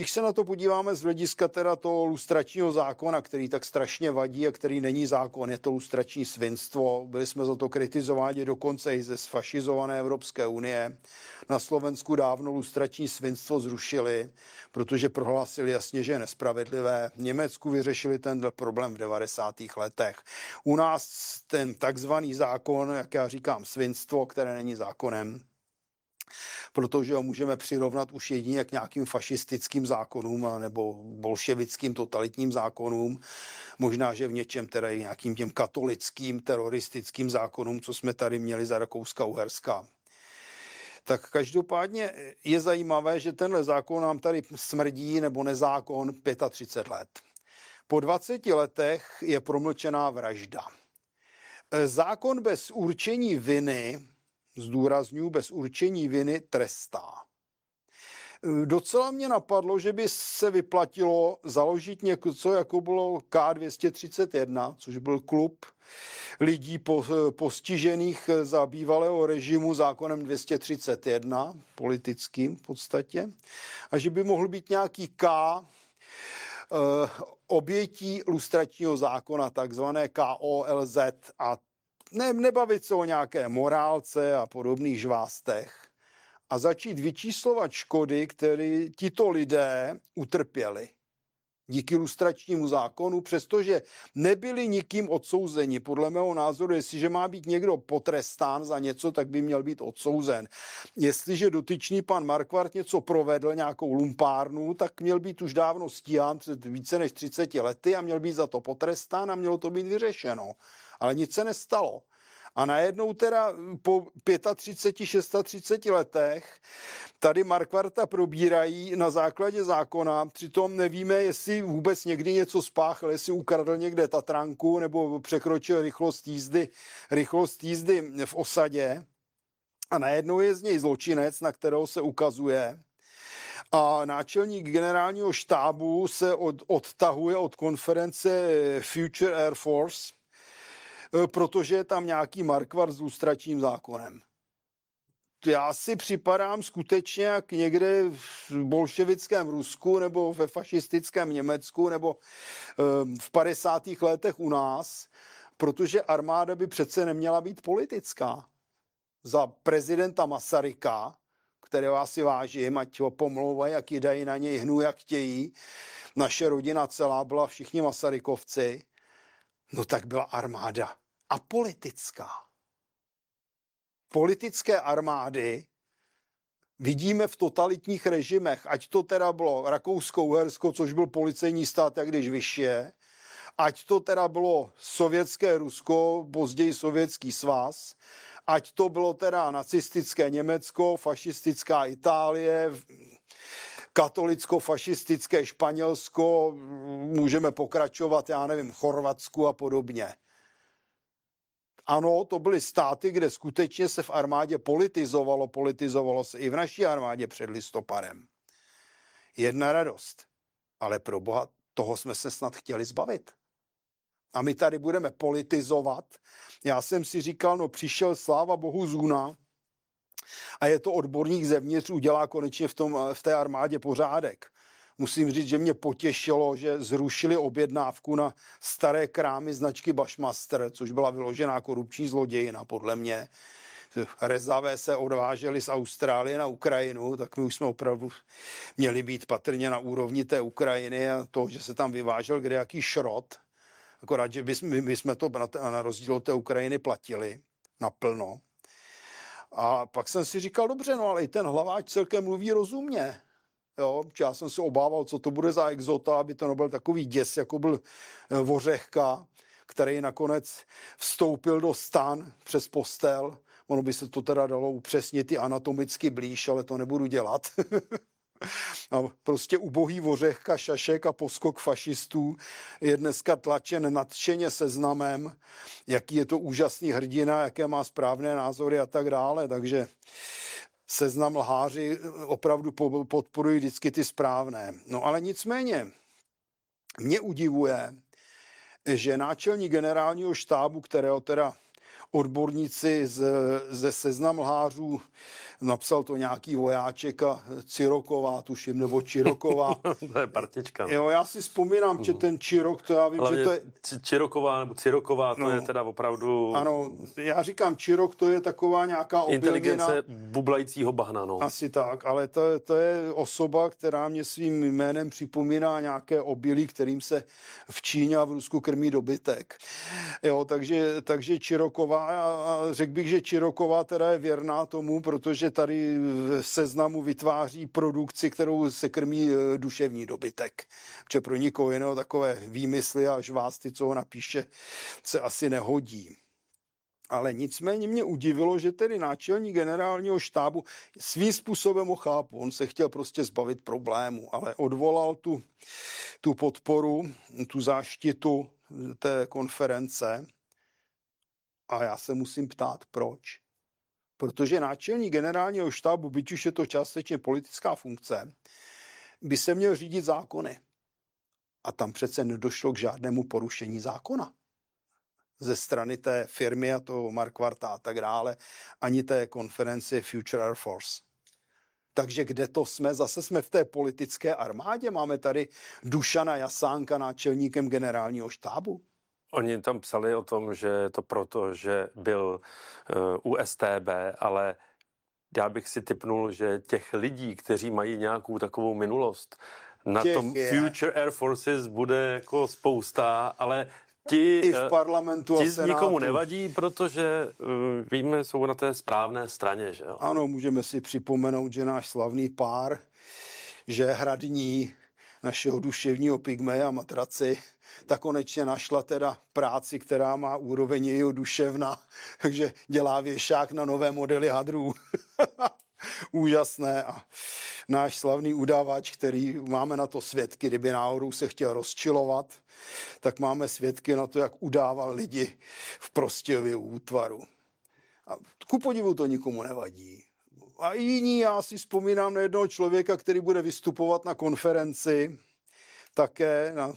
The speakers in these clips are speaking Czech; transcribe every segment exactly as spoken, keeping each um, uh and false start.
Když se na to podíváme z hlediska teda toho lustračního zákona, který tak strašně vadí a který není zákon, je to lustrační svinstvo. Byli jsme za to kritizováni dokonce i ze sfašizované Evropské unie. Na Slovensku dávno lustrační svinstvo zrušili, protože prohlásili jasně, že je nespravedlivé. V Německu vyřešili tenhle problém v devadesátých letech. U nás ten takzvaný zákon, jak já říkám, svinstvo, které není zákonem, protože ho můžeme přirovnat už jedině k nějakým fašistickým zákonům nebo bolševickým totalitním zákonům, možná, že v něčem teda i nějakým těm katolickým teroristickým zákonům, co jsme tady měli za Rakouska-Uherska. Tak každopádně je zajímavé, že tenhle zákon nám tady smrdí, nebo nezákon, třicet pět let. Po dvaceti letech je promlčená vražda. Zákon bez určení viny, zdůrazňuji, bez určení viny trestá. Docela mě napadlo, že by se vyplatilo založit něco, jako bylo K dvě stě třicet jedna, což byl klub lidí postižených za bývalého režimu zákonem dvě stě třicet jedna, politickým v podstatě, a že by mohl být nějaký K obětí lustračního zákona, takzvané K O L Z, a ne, nebavit se o nějaké morálce a podobných žvástech a začít vyčíslovat škody, které tito lidé utrpěli díky lustračnímu zákonu, přestože nebyli nikým odsouzeni. Podle mého názoru, jestliže má být někdo potrestán za něco, tak by měl být odsouzen. Jestliže dotyčný pan Marquardt něco provedl, nějakou lumpárnu, tak měl být už dávno stíhán před více než třiceti lety a měl být za to potrestán a mělo to být vyřešeno. Ale nic se nestalo. A najednou teda po třiceti pěti, třiceti šesti letech tady Marquardta probírají na základě zákona, přitom nevíme, jestli vůbec někdy něco spáchl, jestli ukradl někde Tatranku nebo překročil rychlost jízdy, rychlost jízdy v osadě. A najednou je z něj zločinec, na kterého se ukazuje. A náčelník generálního štábu se od, odtahuje od konference Future Air Force, protože je tam nějaký Marquardt s lustračním zákonem. Já si připadám skutečně jak někde v bolševickém Rusku nebo ve fašistickém Německu nebo v padesátých letech u nás, protože armáda by přece neměla být politická. Za prezidenta Masaryka, kterého já si vážím, ať ho pomlouvají, jak dají na něj hnu, jak chtějí, naše rodina celá byla všichni Masarykovci, no tak byla armáda apolitická. Politické armády vidíme v totalitních režimech, ať to teda bylo Rakousko-Uhersko, což byl policejní stát, jak když vyšše, ať to teda bylo sovětské Rusko, později Sovětský svaz, ať to bylo teda nacistické Německo, fašistická Itálie, katolicko-fašistické Španělsko, můžeme pokračovat, já nevím, Chorvatsku a podobně. Ano, to byly státy, kde skutečně se v armádě politizovalo, politizovalo se i v naší armádě před listopadem. Jedna radost, ale pro boha, toho jsme se snad chtěli zbavit. A my tady budeme politizovat. Já jsem si říkal, no přišel sláva bohu Zuna a je to odborník zevnitř, udělá konečně v, tom, v té armádě pořádek. Musím říct, že mě potěšilo, že zrušili objednávku na staré krámy značky Bushmaster, což byla vyložená korupční zlodějina, podle mě. Rezavé se odváželi z Austrálie na Ukrajinu, tak my už jsme opravdu měli být patrně na úrovni té Ukrajiny a to, že se tam vyvážel kdejaký šrot. Akorát, že my, my jsme to na rozdíl od té Ukrajiny platili naplno. A pak jsem si říkal, dobře, no ale i ten hlaváč celkem mluví rozumně. Jo, já jsem se obával, co to bude za exota, aby to nebyl takový děs, jako byl Vořehka, který nakonec vstoupil do stan přes postel. Ono by se to teda dalo upřesnit i anatomicky blíž, ale to nebudu dělat. A prostě ubohý Vořehka, šašek a poskok fašistů je dneska tlačen nadšeně Seznamem, jaký je to úžasný hrdina, jaké má správné názory a tak dále. Takže Seznam lháři opravdu podporují vždycky ty správné. No ale nicméně mě udivuje, že náčelník generálního štábu, kterého teda odborníci z, ze Seznam lhářů napsal to nějaký vojáček a Ciroková, tuším, nebo Čiroková. To je partička. Jo, já si vzpomínám, že ten Čirok, to já vím, Hlavně že to je... Čiroková nebo Ciroková, to No. je teda opravdu Ano, já říkám Čirok, to je taková nějaká obilnina. inteligence bublajícího bahna, no. Asi tak, ale to, je- to je osoba, která mě svým jménem připomíná nějaké obilí, kterým se v Číně a v Rusku krmí dobytek. Jo, takže, takže Čiroková, a, a řekl bych, že Čiroková teda je věrná tomu, protože tady v Seznamu vytváří produkci, kterou se krmí e, duševní dobytek. Protože pro nikoho jiného takové výmysly a žvásty, co ho napíše, se asi nehodí. Ale nicméně mě udivilo, že tedy náčelník generálního štábu, svým způsobem ho chápu, on se chtěl prostě zbavit problému, ale odvolal tu, tu podporu, tu záštitu té konference a já se musím ptát, proč. Protože náčelník generálního štábu, byť už je to částečně politická funkce, by se měl řídit zákony. A tam přece nedošlo k žádnému porušení zákona ze strany té firmy a toho Markvarta a tak dále, ani té konference Future Air Force. Takže kde to jsme? Zase jsme v té politické armádě. Máme tady Dušana Jasánka náčelníkem generálního štábu. Oni tam psali o tom, že je to proto, že byl uh, u S T B, ale já bych si tipnul, že těch lidí, kteří mají nějakou takovou minulost, na Těch tom je. Future Air Forces bude jako spousta, ale ti, I v eh, parlamentu ti a senátu. nikomu nevadí, protože uh, víme, jsou na té správné straně, že jo? Ano, můžeme si připomenout, že náš slavný pár, že hradní našeho duševního pygmeja Matraci, ta konečně našla teda práci, která má úroveň jejího duševna, takže dělá věšák na nové modely hadrů. Úžasné. A náš slavný udavač, který máme na to svědky, kdyby náhodou se chtěl rozčilovat, tak máme svědky na to, jak udával lidi v Prostějově útvaru. A ku podivu to nikomu nevadí. A i jiní, já si vzpomínám na jednoho člověka, který bude vystupovat na konferenci, také na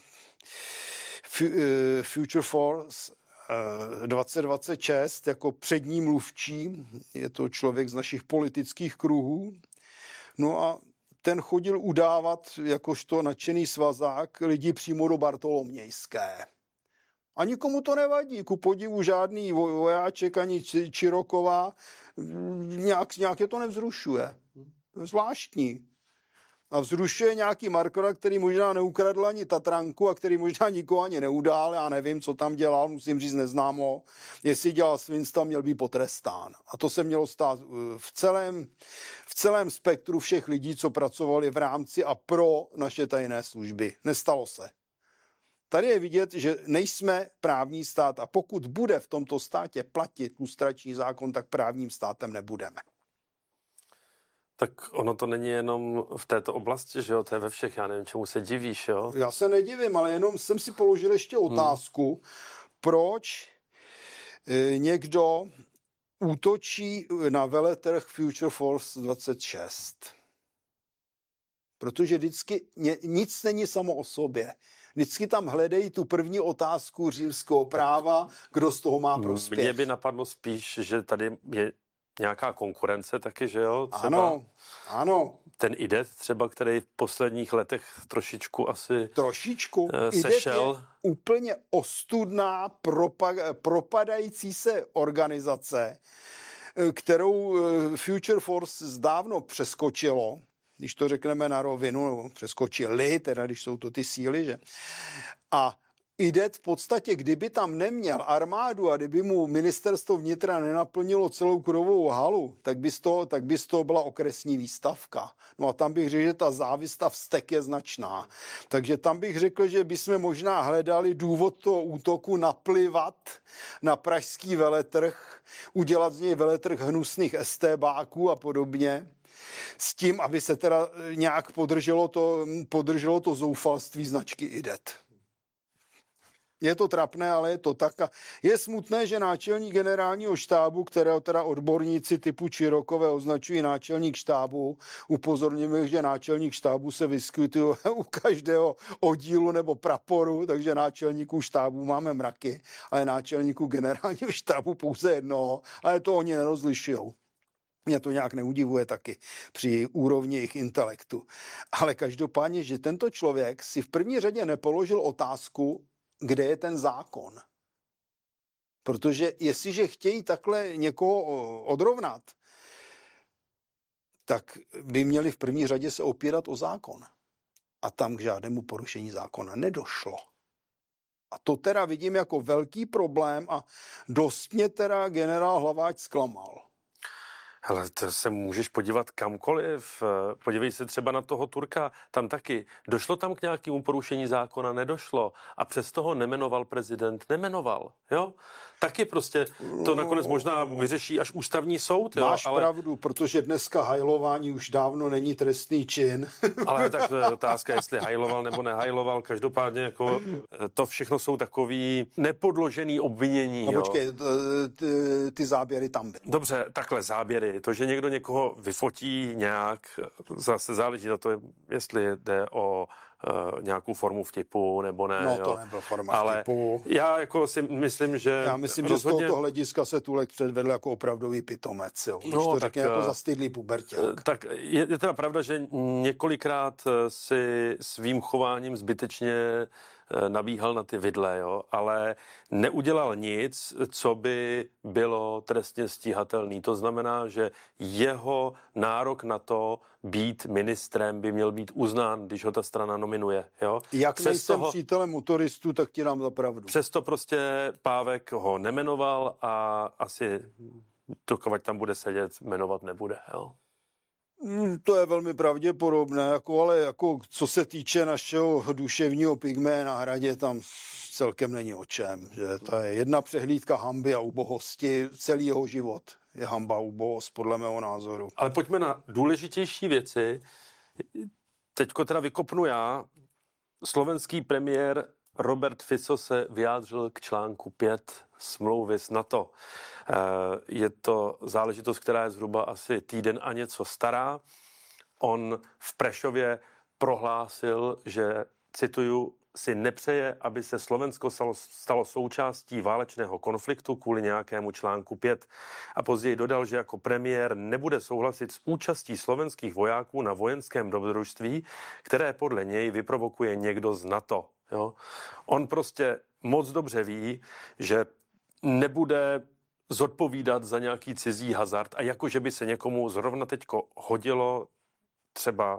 Future Force dvacet dvacet šest jako přední mluvčí. Je to člověk z našich politických kruhů. No a ten chodil udávat, jakožto nadšený svazák, lidi přímo do Bartolomějské. A nikomu to nevadí. Ku podivu žádný vojáček ani Čiroková nějak, nějak je to nevzrušuje. Zvláštní. A vzrušuje nějaký Markora, který možná neukradl ani Tatranku a který možná nikoho ani neudál. Já nevím, co tam dělal, musím říct, neznám ho. Jestli dělal svinstva, měl být potrestán. A to se mělo stát v celém, v celém spektru všech lidí, co pracovali v rámci a pro naše tajné služby. Nestalo se. Tady je vidět, že nejsme právní stát a pokud bude v tomto státě platit lustrační zákon, tak právním státem nebudeme. Tak ono to není jenom v této oblasti, že jo, to je ve všech, já nevím, čemu se divíš, jo. Já se nedivím, ale jenom jsem si položil ještě otázku, hmm. proč e, někdo útočí na veletrh Future Force dvacet šest. Protože vždycky ně, nic není samo o sobě. Vždycky tam hledají tu první otázku římského práva, kdo z toho má prospěch. Mně by napadlo spíš, že tady je nějaká konkurence taky, že jo? Třeba ano, ano. ten I D E T třeba, který v posledních letech trošičku asi Trošičku. uh, I D E T sešel. je úplně ostudná, propa- propadající se organizace, kterou Future Force dávno přeskočilo, když to řekneme na rovinu, přeskočili, teda když jsou to ty síly, že? A I D E T v podstatě, kdyby tam neměl armádu a kdyby mu ministerstvo vnitra nenaplnilo celou krovou halu, tak by z toho, tak by z toho byla okresní výstavka. No a tam bych řekl, že ta závista vztek je značná. Takže tam bych řekl, že bychom možná hledali důvod toho útoku naplivat na pražský veletrh, udělat z něj veletrh hnusných estébáků a podobně, s tím, aby se teda nějak podrželo to, podrželo to zoufalství značky I D E T. Je to trapné, ale je to tak. A je smutné, že náčelník generálního štábu, kterého teda odborníci typu Čirokové označují náčelník štábu, upozorňujeme, že náčelník štábu se vyskytuje u každého oddílu nebo praporu, takže náčelníků štábu máme mraky, ale náčelníků generálního štábu pouze jednoho, ale to oni nerozlišují. Mě to nějak neudivuje taky při úrovni jejich intelektu. Ale každopádně, že tento člověk si v první řadě nepoložil otázku, kde je ten zákon. Protože jestliže chtějí takhle někoho odrovnat, tak by měli v první řadě se opírat o zákon. A tam k žádnému porušení zákona nedošlo. A to teda vidím jako velký problém a dost mě teda generál Hlaváč zklamal. Hele, to se můžeš podívat kamkoliv. Podívej se třeba na toho Turka. Tam taky došlo tam k nějakému porušení zákona, nedošlo. A přesto ho nemenoval prezident, nemenoval. Jo? Taky prostě to nakonec možná vyřeší až ústavní soud. Jo? Máš ale... pravdu, protože dneska hajlování už dávno není trestný čin. Ale tak to je otázka, jestli hajloval nebo nehajloval. Každopádně jako to všechno jsou takový nepodložený obvinění. No jo? počkej, ty, ty záběry tam byly. Dobře, takhle záběry. To, že někdo někoho vyfotí nějak, zase záleží na to, jestli jde o uh, nějakou formu vtipu nebo ne. No jo. to nebyl forma Ale vtipu. já jako si myslím, že Já myslím, rozhodně... že z tohoto hlediska se Tulek předvedl jako opravdový pitomec. Jo. No, Už to tak, řekne jako eh, zastydlý puberťák. Tak je, je teda pravda, že několikrát si svým chováním zbytečně nabíhal na ty vidle, jo, ale neudělal nic, co by bylo trestně stíhatelný. To znamená, že jeho nárok na to být ministrem by měl být uznán, když ho ta strana nominuje. Jo. Jak Přes nejsem toho, přítelem motoristů, tak ti dám za pravdu. přesto prostě Pávek ho nemenoval a asi dokud tam bude sedět, jmenovat nebude. Jo. Mm, To je velmi pravděpodobné, jako, ale jako, co se týče našeho duševního pygmé na Hradě, tam celkem není o čem. Že to je jedna přehlídka hanby a ubohosti, celý jeho život je hanba a ubohost, podle mého názoru. Ale pojďme na důležitější věci. Teďko teda vykopnu já. Slovenský premiér Robert Fico se vyjádřil k článku pět smlouvy s NATO. Je to záležitost, která je zhruba asi týden a něco stará. On v Prešově prohlásil, že, cituju, si nepřeje, aby se Slovensko stalo, stalo součástí válečného konfliktu kvůli nějakému článku pět. A později dodal, že jako premiér nebude souhlasit s účastí slovenských vojáků na vojenském dobrodružství, které podle něj vyprovokuje někdo z NATO. Jo? On prostě moc dobře ví, že nebude zodpovídat za nějaký cizí hazard a jako, že by se někomu zrovna teďko hodilo třeba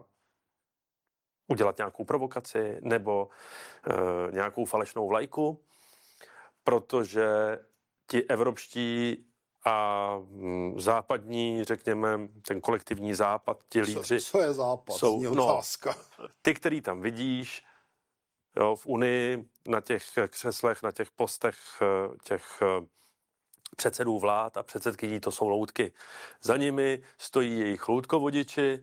udělat nějakou provokaci nebo e, nějakou falešnou vlajku, protože ti evropští a m, západní, řekněme, ten kolektivní západ, ti lídři... Co, co je západ? Jsou, no, otázka. ty, který tam vidíš, jo, v Unii, na těch křeslech, na těch postech těch předsedů vlád a předsedkyní, to jsou loutky. Za nimi stojí jejich loutkovodiči.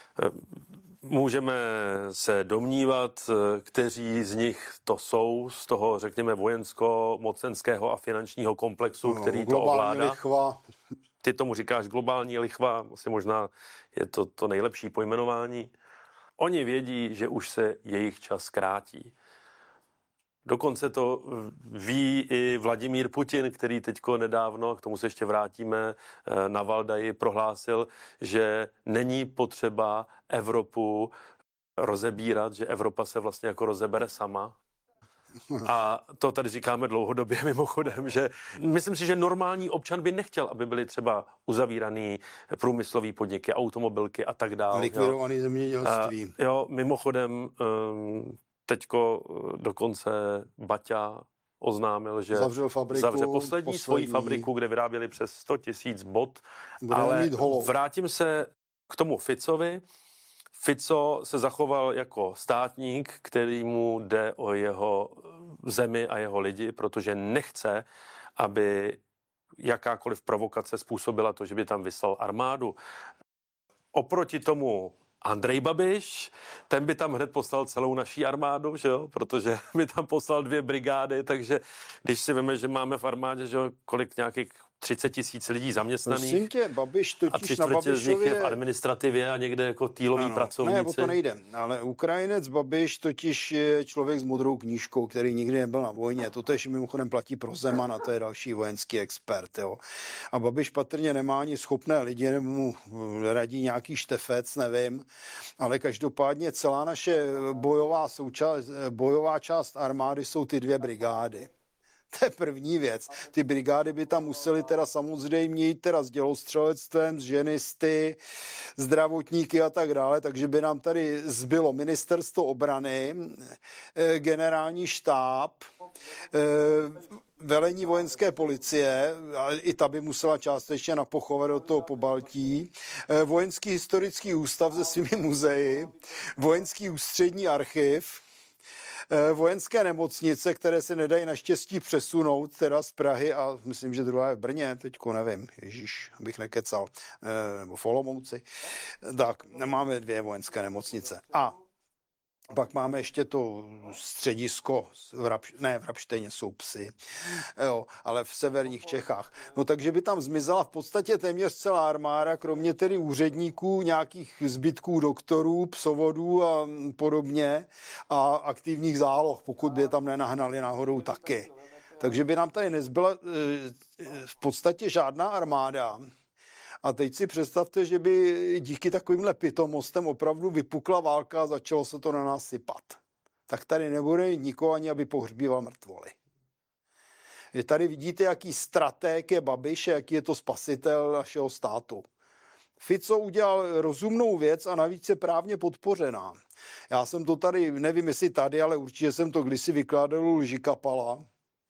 Můžeme se domnívat, kteří z nich to jsou, z toho, řekněme, vojensko-mocenského a finančního komplexu, No, který to globální ovládá. lichva. Ty tomu říkáš globální lichva, asi možná je to to nejlepší pojmenování. Oni vědí, že už se jejich čas krátí. Dokonce to ví i Vladimír Putin, který teďko nedávno, k tomu se ještě vrátíme, na Valdaji prohlásil, že není potřeba Evropu rozebírat, že Evropa se vlastně jako rozebere sama. A to tady říkáme dlouhodobě mimochodem, že myslím si, že normální občan by nechtěl, aby byly třeba uzavíraný průmyslový podniky, automobilky a tak dále. Likvidovaný zemědělství. Uh, jo, mimochodem um, teďko dokonce Baťa oznámil, že zavřel fabriku, zavře poslední, poslední svoji fabriku, kde vyráběli přes sto tisíc bot. Ale mít holou. vrátím se k tomu Ficovi. Fico se zachoval jako státník, který mu jde o jeho zemi a jeho lidi, protože nechce, aby jakákoliv provokace způsobila to, že by tam vyslal armádu. Oproti tomu Andrej Babiš, ten by tam hned poslal celou naší armádu, že jo? Protože by tam poslal dvě brigády, takže když si víme, že máme v armádě, že jo, kolik nějakých třicet tisíc lidí Prosím zaměstnaných tě, Babiš a totiž tři na čtvrtě z nich je v Babišově... administrativě a někde jako týloví Ano, ne, o pracovníci. to nejde, ale Ukrajinec Babiš totiž je člověk s modrou knížkou, který nikdy nebyl na vojně. To tež mimochodem platí pro Zemana, to je další vojenský expert. Jo. A Babiš patrně nemá ani schopné lidi, nebo mu radí nějaký štefec, nevím, ale každopádně celá naše bojová, součást, bojová část armády jsou ty dvě brigády. To je první věc. Ty brigády by tam musely teda samozřejmě jít teda s dělostřelectvem, s ženisty, zdravotníky a tak dále, takže by nám tady zbylo ministerstvo obrany, eh, generální štáb, eh, velení vojenské policie, a i ta by musela částečně napochovat do toho Pobaltí, eh, vojenský historický ústav se svými muzeji, vojenský ústřední archiv, vojenské nemocnice, které se nedají naštěstí přesunout teda z Prahy a myslím, že druhá je v Brně, teďko nevím, ježíš, abych nekecal, nebo v Olomouci. Tak, máme dvě vojenské nemocnice. A pak máme ještě to středisko, v Rapš- ne v Rapštejně jsou psy, jo, ale v severních Čechách. No takže by tam zmizela v podstatě téměř celá armáda, kromě tedy úředníků, nějakých zbytků doktorů, psovodů a podobně a aktivních záloh, pokud by je tam nenahnali náhodou taky. Takže by nám tady nezbyla v podstatě žádná armáda. A teď si představte, že by díky takovýmhle pitomostem opravdu vypukla válka a začalo se to na nás sypat. Tak tady nebude nikoho ani, aby pohřbíval mrtvoly. Vy tady vidíte, jaký stratég je Babiš, jaký je to spasitel našeho státu. Fico udělal rozumnou věc a navíc je právně podpořená. Já jsem to tady, nevím jestli tady, ale určitě jsem to kdysi vykládal u Lži Kapala.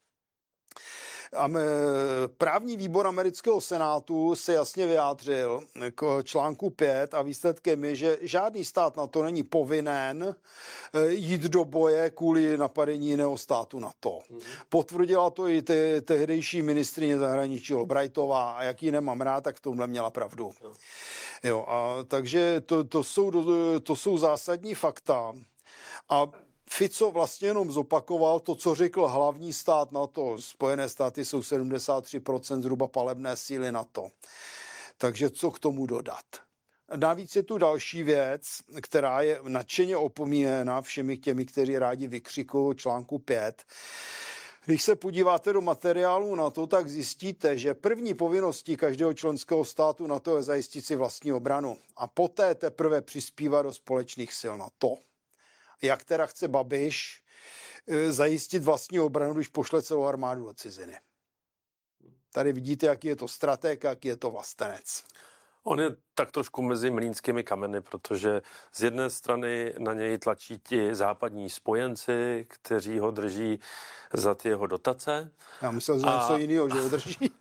Právní výbor amerického senátu se jasně vyjádřil k článku pět a výsledkem je, že žádný stát na to není povinen jít do boje kvůli napadení jiného státu NATO. Potvrdila to i te- tehdejší ministryně zahraničí Albrightová a jak ji nemám rád, tak v tomhle měla pravdu. Jo, a takže to, to, jsou, to jsou zásadní fakta. A Fico vlastně jenom zopakoval to, co řekl hlavní stát NATO. Spojené státy jsou sedmdesát tři procent zhruba palebné síly NATO. Takže co k tomu dodat? Navíc je tu další věc, která je nadšeně opomíjena všemi těmi, kteří rádi vykřikují článku pět. Když se podíváte do materiálu NATO, tak zjistíte, že první povinností každého členského státu NATO je zajistit si vlastní obranu a poté teprve přispívat do společných sil NATO. Jak teda chce Babiš zajistit vlastní obranu, když pošle celou armádu do ciziny. Tady vidíte, jaký je to stratég, jaký je to vlastenec. On je tak trošku mezi mlýnskými kameny, protože z jedné strany na něj tlačí ti západní spojenci, kteří ho drží za ty jeho dotace. Já myslel, že A- něco jiného, že ho drží.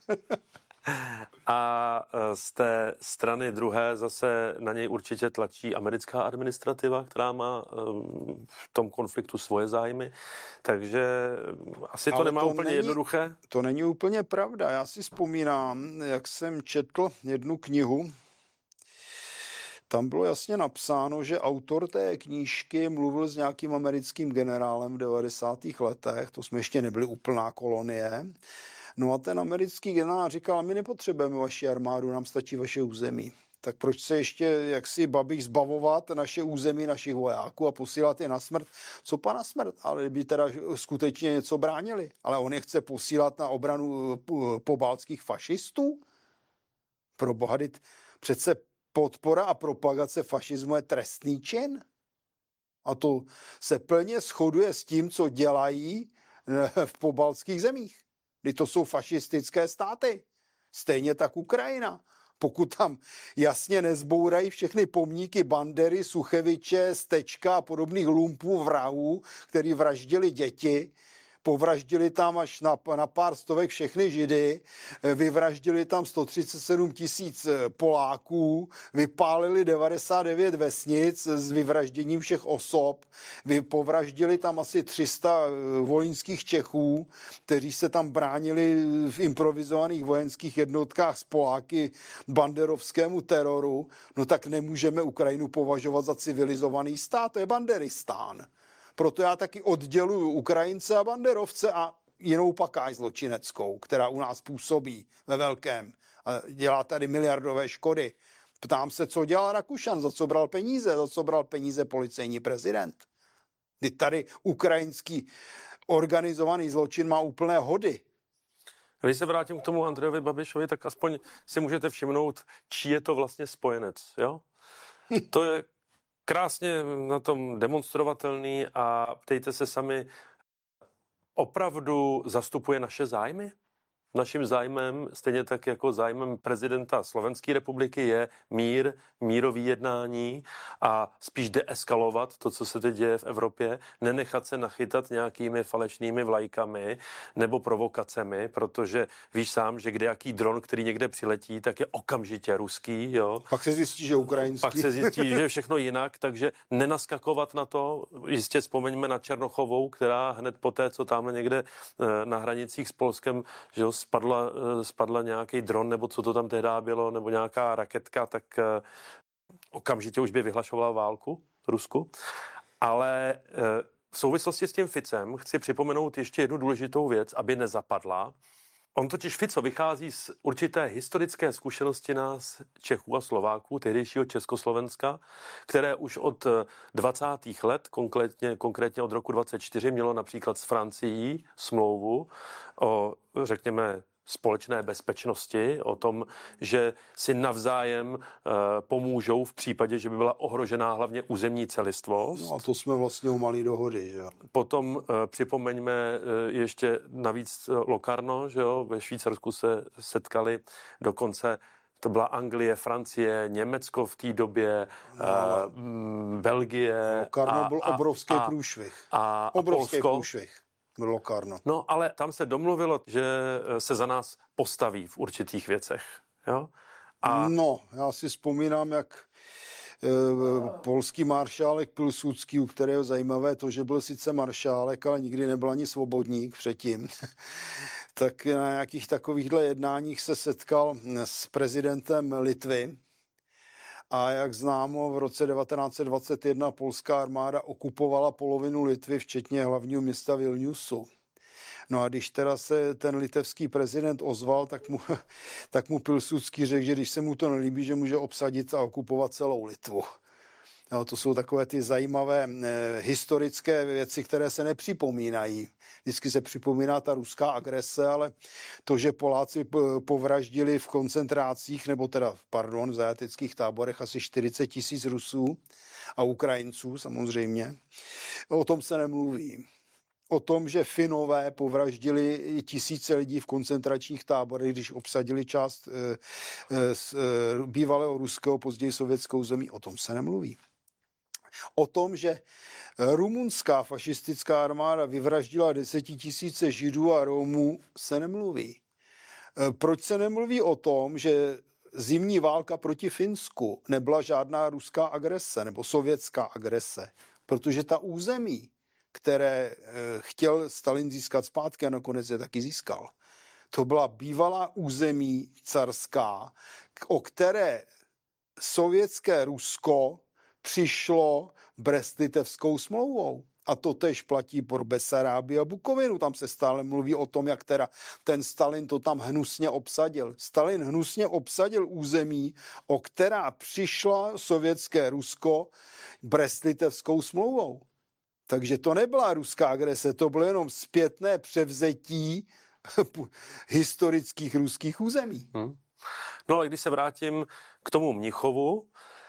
A z té strany druhé zase na něj určitě tlačí americká administrativa, která má um, v tom konfliktu svoje zájmy. Takže asi to Ale nemá to úplně není- jednoduché. To není úplně pravda. Já si vzpomínám, jak jsem četl jednu knihu, tam bylo jasně napsáno, že autor té knížky mluvil s nějakým americkým generálem v devadesátých letech, to jsme ještě nebyli úplná kolonie. No a ten americký generál říkal, my nepotřebujeme vaši armádu, nám stačí vaše území. Tak proč se ještě jaksi Babiš zbavovat naše území, našich vojáků a posílat je na smrt? Co pa na smrt? Ale kdyby teda skutečně něco bránili. Ale on je chce posílat na obranu pobaltských fašistů? Pro boha, vždyť přece podpora a propagace fašismu je trestný čin. A to se plně shoduje s tím, co dělají v pobaltských zemích. Kdy to jsou fašistické státy. Stejně tak Ukrajina. Pokud tam jasně nezbourají všechny pomníky Bandery, Sucheviče, Stečka a podobných lumpů vrahů, který vraždili děti, povraždili tam až na, na pár stovek všechny Židy, vyvraždili tam sto třicet sedm tisíc Poláků, vypálili devadesát devět vesnic s vyvražděním všech osob, vy povraždili tam asi tři sta volinských Čechů, kteří se tam bránili v improvizovaných vojenských jednotkách s Poláky banderovskému teroru, no tak nemůžeme Ukrajinu považovat za civilizovaný stát, to je Banderistán. Proto já taky odděluju Ukrajince a banderovce a jinou pakáž zločineckou, která u nás působí ve velkém a dělá tady miliardové škody. Ptám se, co dělal Rakušan, za co bral peníze, za co bral peníze policejní prezident. Kdy tady ukrajinský organizovaný zločin má úplné hody. Když se vrátím k tomu Andrejovi Babišovi, tak aspoň si můžete všimnout, čí je to vlastně spojenec. Jo? To je krásně na tom demonstrovatelný a ptejte se sami, opravdu zastupuje naše zájmy? Naším zájmem, stejně tak jako zájmem prezidenta Slovenské republiky, je mír, mírový jednání a spíš deeskalovat to, co se teď děje v Evropě, nenechat se nachytat nějakými falešnými vlajkami nebo provokacemi, protože víš sám, že kdejaký dron, který někde přiletí, tak je okamžitě ruský. Jo? Pak se zjistí, že ukrajinský. Pak se zjistí, že je všechno jinak, takže nenaskakovat na to. Jistě vzpomeňme na Černochovou, která hned poté, co tamhle někde na hranicích s Polskem, že jo, spadla, spadla nějaký dron, nebo co to tam tehdy bylo, nebo nějaká raketka, tak okamžitě už by vyhlašovala válku Rusku. Ale v souvislosti s tím Ficem chci připomenout ještě jednu důležitou věc, aby nezapadla. On totiž Fico vychází z určité historické zkušenosti nás Čechů a Slováků, tehdejšího Československa, které už od dvacátých let, konkrétně, konkrétně od roku dvacet čtyři, mělo například s Francií smlouvu o, řekněme, společné bezpečnosti, o tom, že si navzájem e, pomůžou v případě, že by byla ohrožená hlavně územní celistvost. No a to jsme vlastně u malý dohody. Že? Potom e, připomeňme e, ještě navíc Locarno, že jo, ve Švýcarsku se setkali dokonce. To byla Anglie, Francie, Německo v té době, no, uh, Belgie. Locarno byl a, obrovský a, průšvih. A, obrovský a Polsko. průšvih. Locarno. No, ale tam se domluvilo, že se za nás postaví v určitých věcech. Jo? A... No, já si vzpomínám, jak e, polský maršálek Pilsudský, u kterého zajímavé to, že byl sice maršálek, ale nikdy nebyl ani svobodník předtím, tak na nějakých takovýchhle jednáních se setkal s prezidentem Litvy. A jak známo, v roce devatenáct set dvacet jedna polská armáda okupovala polovinu Litvy, včetně hlavního města Vilniusu. No a když teda se ten litevský prezident ozval, tak mu, tak mu Pilsudský řekl, že když se mu to nelíbí, že může obsadit a okupovat celou Litvu. No, to jsou takové ty zajímavé eh, historické věci, které se nepřipomínají. Vždycky se připomíná ta ruská agrese, ale to, že Poláci povraždili v koncentrácích, nebo teda, pardon, v zajateckých táborech asi čtyřicet tisíc Rusů a Ukrajinců samozřejmě, o tom se nemluví. O tom, že Finové povraždili tisíce lidí v koncentračních táborech, když obsadili část e, e, z, e, bývalého ruského, později sovětskou zemí, o tom se nemluví. O tom, že rumunská fašistická armáda vyvraždila desetitisíce Židů a Romů, se nemluví. Proč se nemluví o tom, že zimní válka proti Finsku nebyla žádná ruská agrese nebo sovětská agrese? Protože ta území, které chtěl Stalin získat zpátky a nakonec je taky získal, to byla bývalá území carská, o které sovětské Rusko přišlo Brest-Litevskou smlouvou. A to tež platí pro Besarábii a Bukovinu. Tam se stále mluví o tom, jak teda ten Stalin to tam hnusně obsadil. Stalin hnusně obsadil území, o která přišla sovětské Rusko Brest-Litevskou smlouvou. Takže to nebyla ruská agrese, to bylo jenom zpětné převzetí historických ruských území. Hmm. No ale když se vrátím k tomu Mnichovu,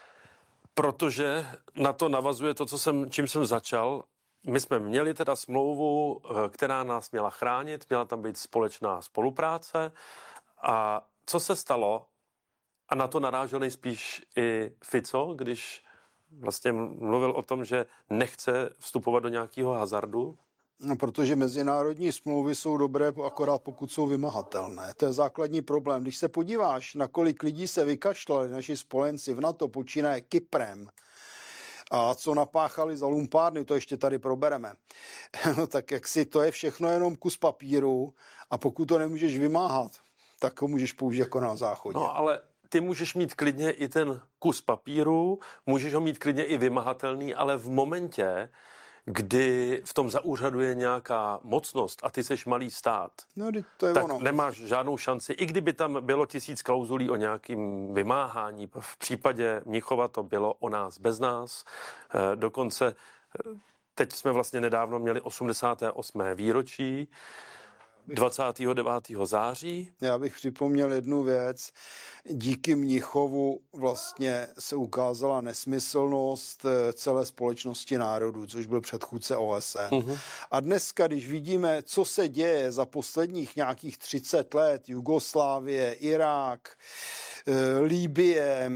protože na to navazuje to, co jsem, čím jsem začal. My jsme měli teda smlouvu, která nás měla chránit, měla tam být společná spolupráce. A co se stalo? A na to narážel nejspíš i Fico, když vlastně mluvil o tom, že nechce vstupovat do nějakého hazardu. No, protože mezinárodní smlouvy jsou dobré, akorát pokud jsou vymahatelné. To je základní problém. Když se podíváš, na kolik lidí se vykašlali naši spojenci v NATO, počínaje Kyprem, a co napáchali za lumpárny, to ještě tady probereme. No tak jak si, to je všechno jenom kus papíru a pokud to nemůžeš vymáhat, tak ho můžeš použít jako na záchodě. No ale ty můžeš mít klidně i ten kus papíru, můžeš ho mít klidně i vymahatelný, ale v momentě, kdy v tom zaúřaduje nějaká mocnost a ty seš malý stát, No, vždyť to je tak ono. nemáš žádnou šanci. I kdyby tam bylo tisíc klauzulí o nějakým vymáhání, v případě Mnichova to bylo o nás bez nás. Eh, Dokonce eh, teď jsme vlastně nedávno měli osmdesáté osmé výročí, dvacátého devátého září. Já bych připomněl jednu věc. Díky Mnichovu vlastně se ukázala nesmyslnost eh, celé společnosti národů, což byl předchůdce O S N. Mhm. A dneska, když vidíme, co se děje za posledních nějakých třicet let, Jugoslávie, Irák, eh, Libye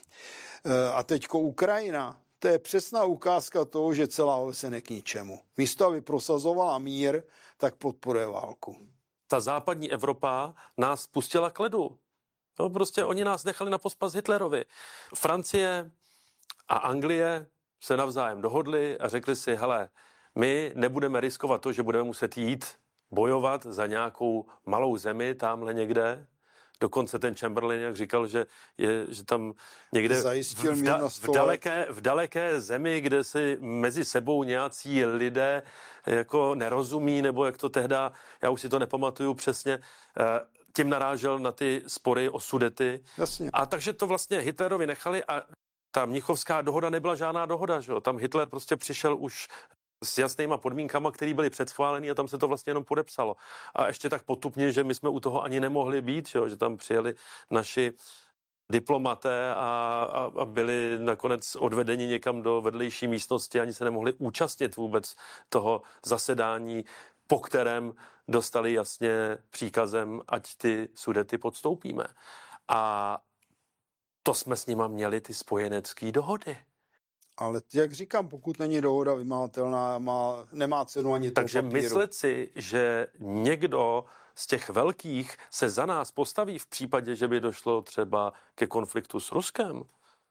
eh, a teďko Ukrajina, to je přesná ukázka toho, že celá O S N je k ničemu. Místo, aby prosazovala mír, tak podporuje válku. Ta západní Evropa nás pustila k ledu. No, prostě oni nás nechali na pospas Hitlerovi. Francie a Anglie se navzájem dohodli a řekli si, hele, my nebudeme riskovat to, že budeme muset jít bojovat za nějakou malou zemi tamhle někde. Dokonce ten Chamberlain, jak říkal, že, je, že tam někde Zajistil v, mír da, na v, sto let. daleké, v daleké zemi, kde si mezi sebou nějací lidé jako nerozumí, nebo jak to tehda, já už si to nepamatuju přesně, eh, tím narážel na ty spory o Sudety. Jasně. A takže to vlastně Hitlerovi nechali a ta Mnichovská dohoda nebyla žádná dohoda, že jo? Tam Hitler prostě přišel už s jasnýma podmínkama, které byly předschválené a tam se to vlastně jenom podepsalo. A ještě tak potupně, že my jsme u toho ani nemohli být, že, jo? Že tam přijeli naši diplomaté a, a, a byli nakonec odvedeni někam do vedlejší místnosti, ani se nemohli účastnit vůbec toho zasedání, po kterém dostali jasně příkazem, ať ty Sudety podstoupíme. A to jsme s nima měli ty spojenecké dohody. Ale jak říkám, pokud není dohoda vymahatelná, má, nemá cenu ani toho Takže papíru. myslet si, že někdo z těch velkých se za nás postaví v případě, že by došlo třeba ke konfliktu s Ruskem,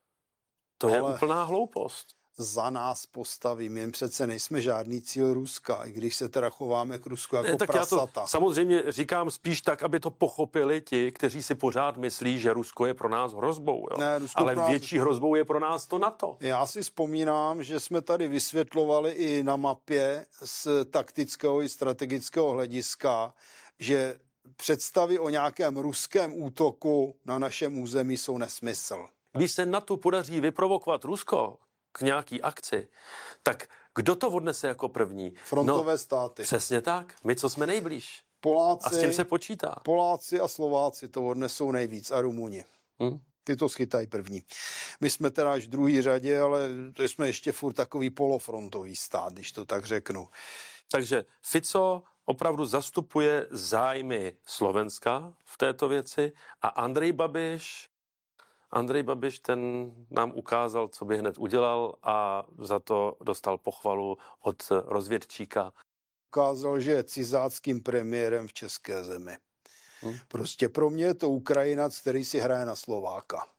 to je Ale- úplná hloupost. Za nás postaví. My přece nejsme žádný cíl Ruska, i když se teda chováme k Rusku jako Ne, tak já to prasata. samozřejmě říkám spíš tak, aby to pochopili ti, kteří si pořád myslí, že Rusko je pro nás hrozbou. Jo? Ne, Rusko Ale pro nás- větší hrozbou je pro nás to NATO. Já si vzpomínám, že jsme tady vysvětlovali i na mapě z taktického i strategického hlediska, že představy o nějakém ruském útoku na našem území jsou nesmysl. Když se NATO podaří vyprovokovat Rusko k nějaký akci, tak kdo to odnese jako první? Frontové No, státy. přesně tak. My, co jsme nejblíž. Poláci, A s tím se počítá. Poláci a Slováci to odnesou nejvíc a Rumuni. Hm? Ty to schytají první. My jsme teda až v druhé řadě, ale to jsme ještě furt takový polofrontový stát, když to tak řeknu. Takže Fico opravdu zastupuje zájmy Slovenska v této věci a Andrej Babiš, Andrej Babiš ten nám ukázal, co by hned udělal a za to dostal pochvalu od rozvědčíka. Ukázal, že je cizáckým premiérem v české zemi. Hm. Prostě pro mě je to Ukrajinac, který si hraje na Slováka.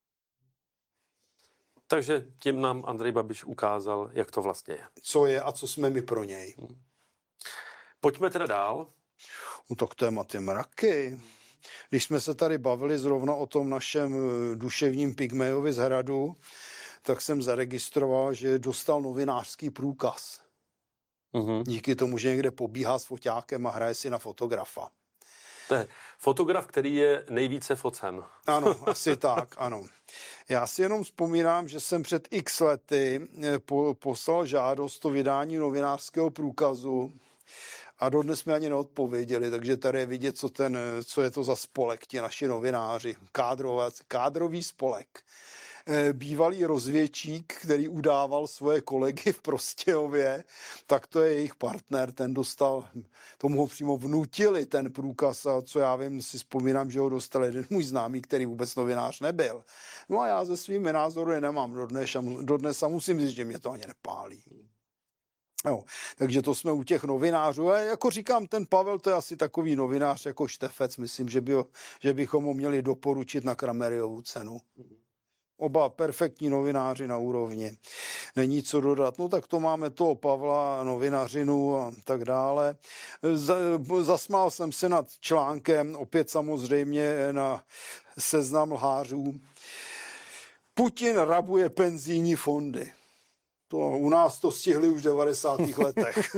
Takže tím nám Andrej Babiš ukázal, jak to vlastně je. Co je a co jsme my pro něj. Pojďme teda dál. No tak tématy mraky. Když jsme se tady bavili zrovna o tom našem eh, duševním pygmejovi z Hradu, tak jsem zaregistroval, že dostal novinářský průkaz. Mhm. Díky tomu, že někde pobíhá s foťákem a hraje si na fotografa. To je fotograf, který je nejvíce focen. Ano, asi tak, ano. Já si jenom vzpomínám, že jsem před x lety eh, po, poslal žádost o vydání novinářského průkazu a dodnes mi ani neodpověděli, takže tady je vidět, co, ten, eh, co je to za spolek, ti naši novináři, kádrové, kádrový spolek. Eh, Bývalý rozvědčík, který udával svoje kolegy v Prostějově, tak to je jejich partner, ten dostal, tomu ho přímo vnutili ten průkaz a co já vím, si vzpomínám, že ho dostal jeden můj známý, který vůbec novinář nebyl. No a já se svými názory je nemám dodnes, a mu- dodnes a musím říct, že mě to ani nepálí. Jo, takže to jsme u těch novinářů. A jako říkám, ten Pavel, to je asi takový novinář jako Štefec. Myslím, že, by ho, že bychom ho měli doporučit na Krameriovu cenu. Oba perfektní novináři na úrovni. Není co dodat. No tak to máme toho Pavla, novinařinu a tak dále. Z- Zasmál jsem se nad článkem, opět samozřejmě na Seznam lhářů. Putin rabuje penzijní fondy. To, u nás to stihli už v devadesátých letech.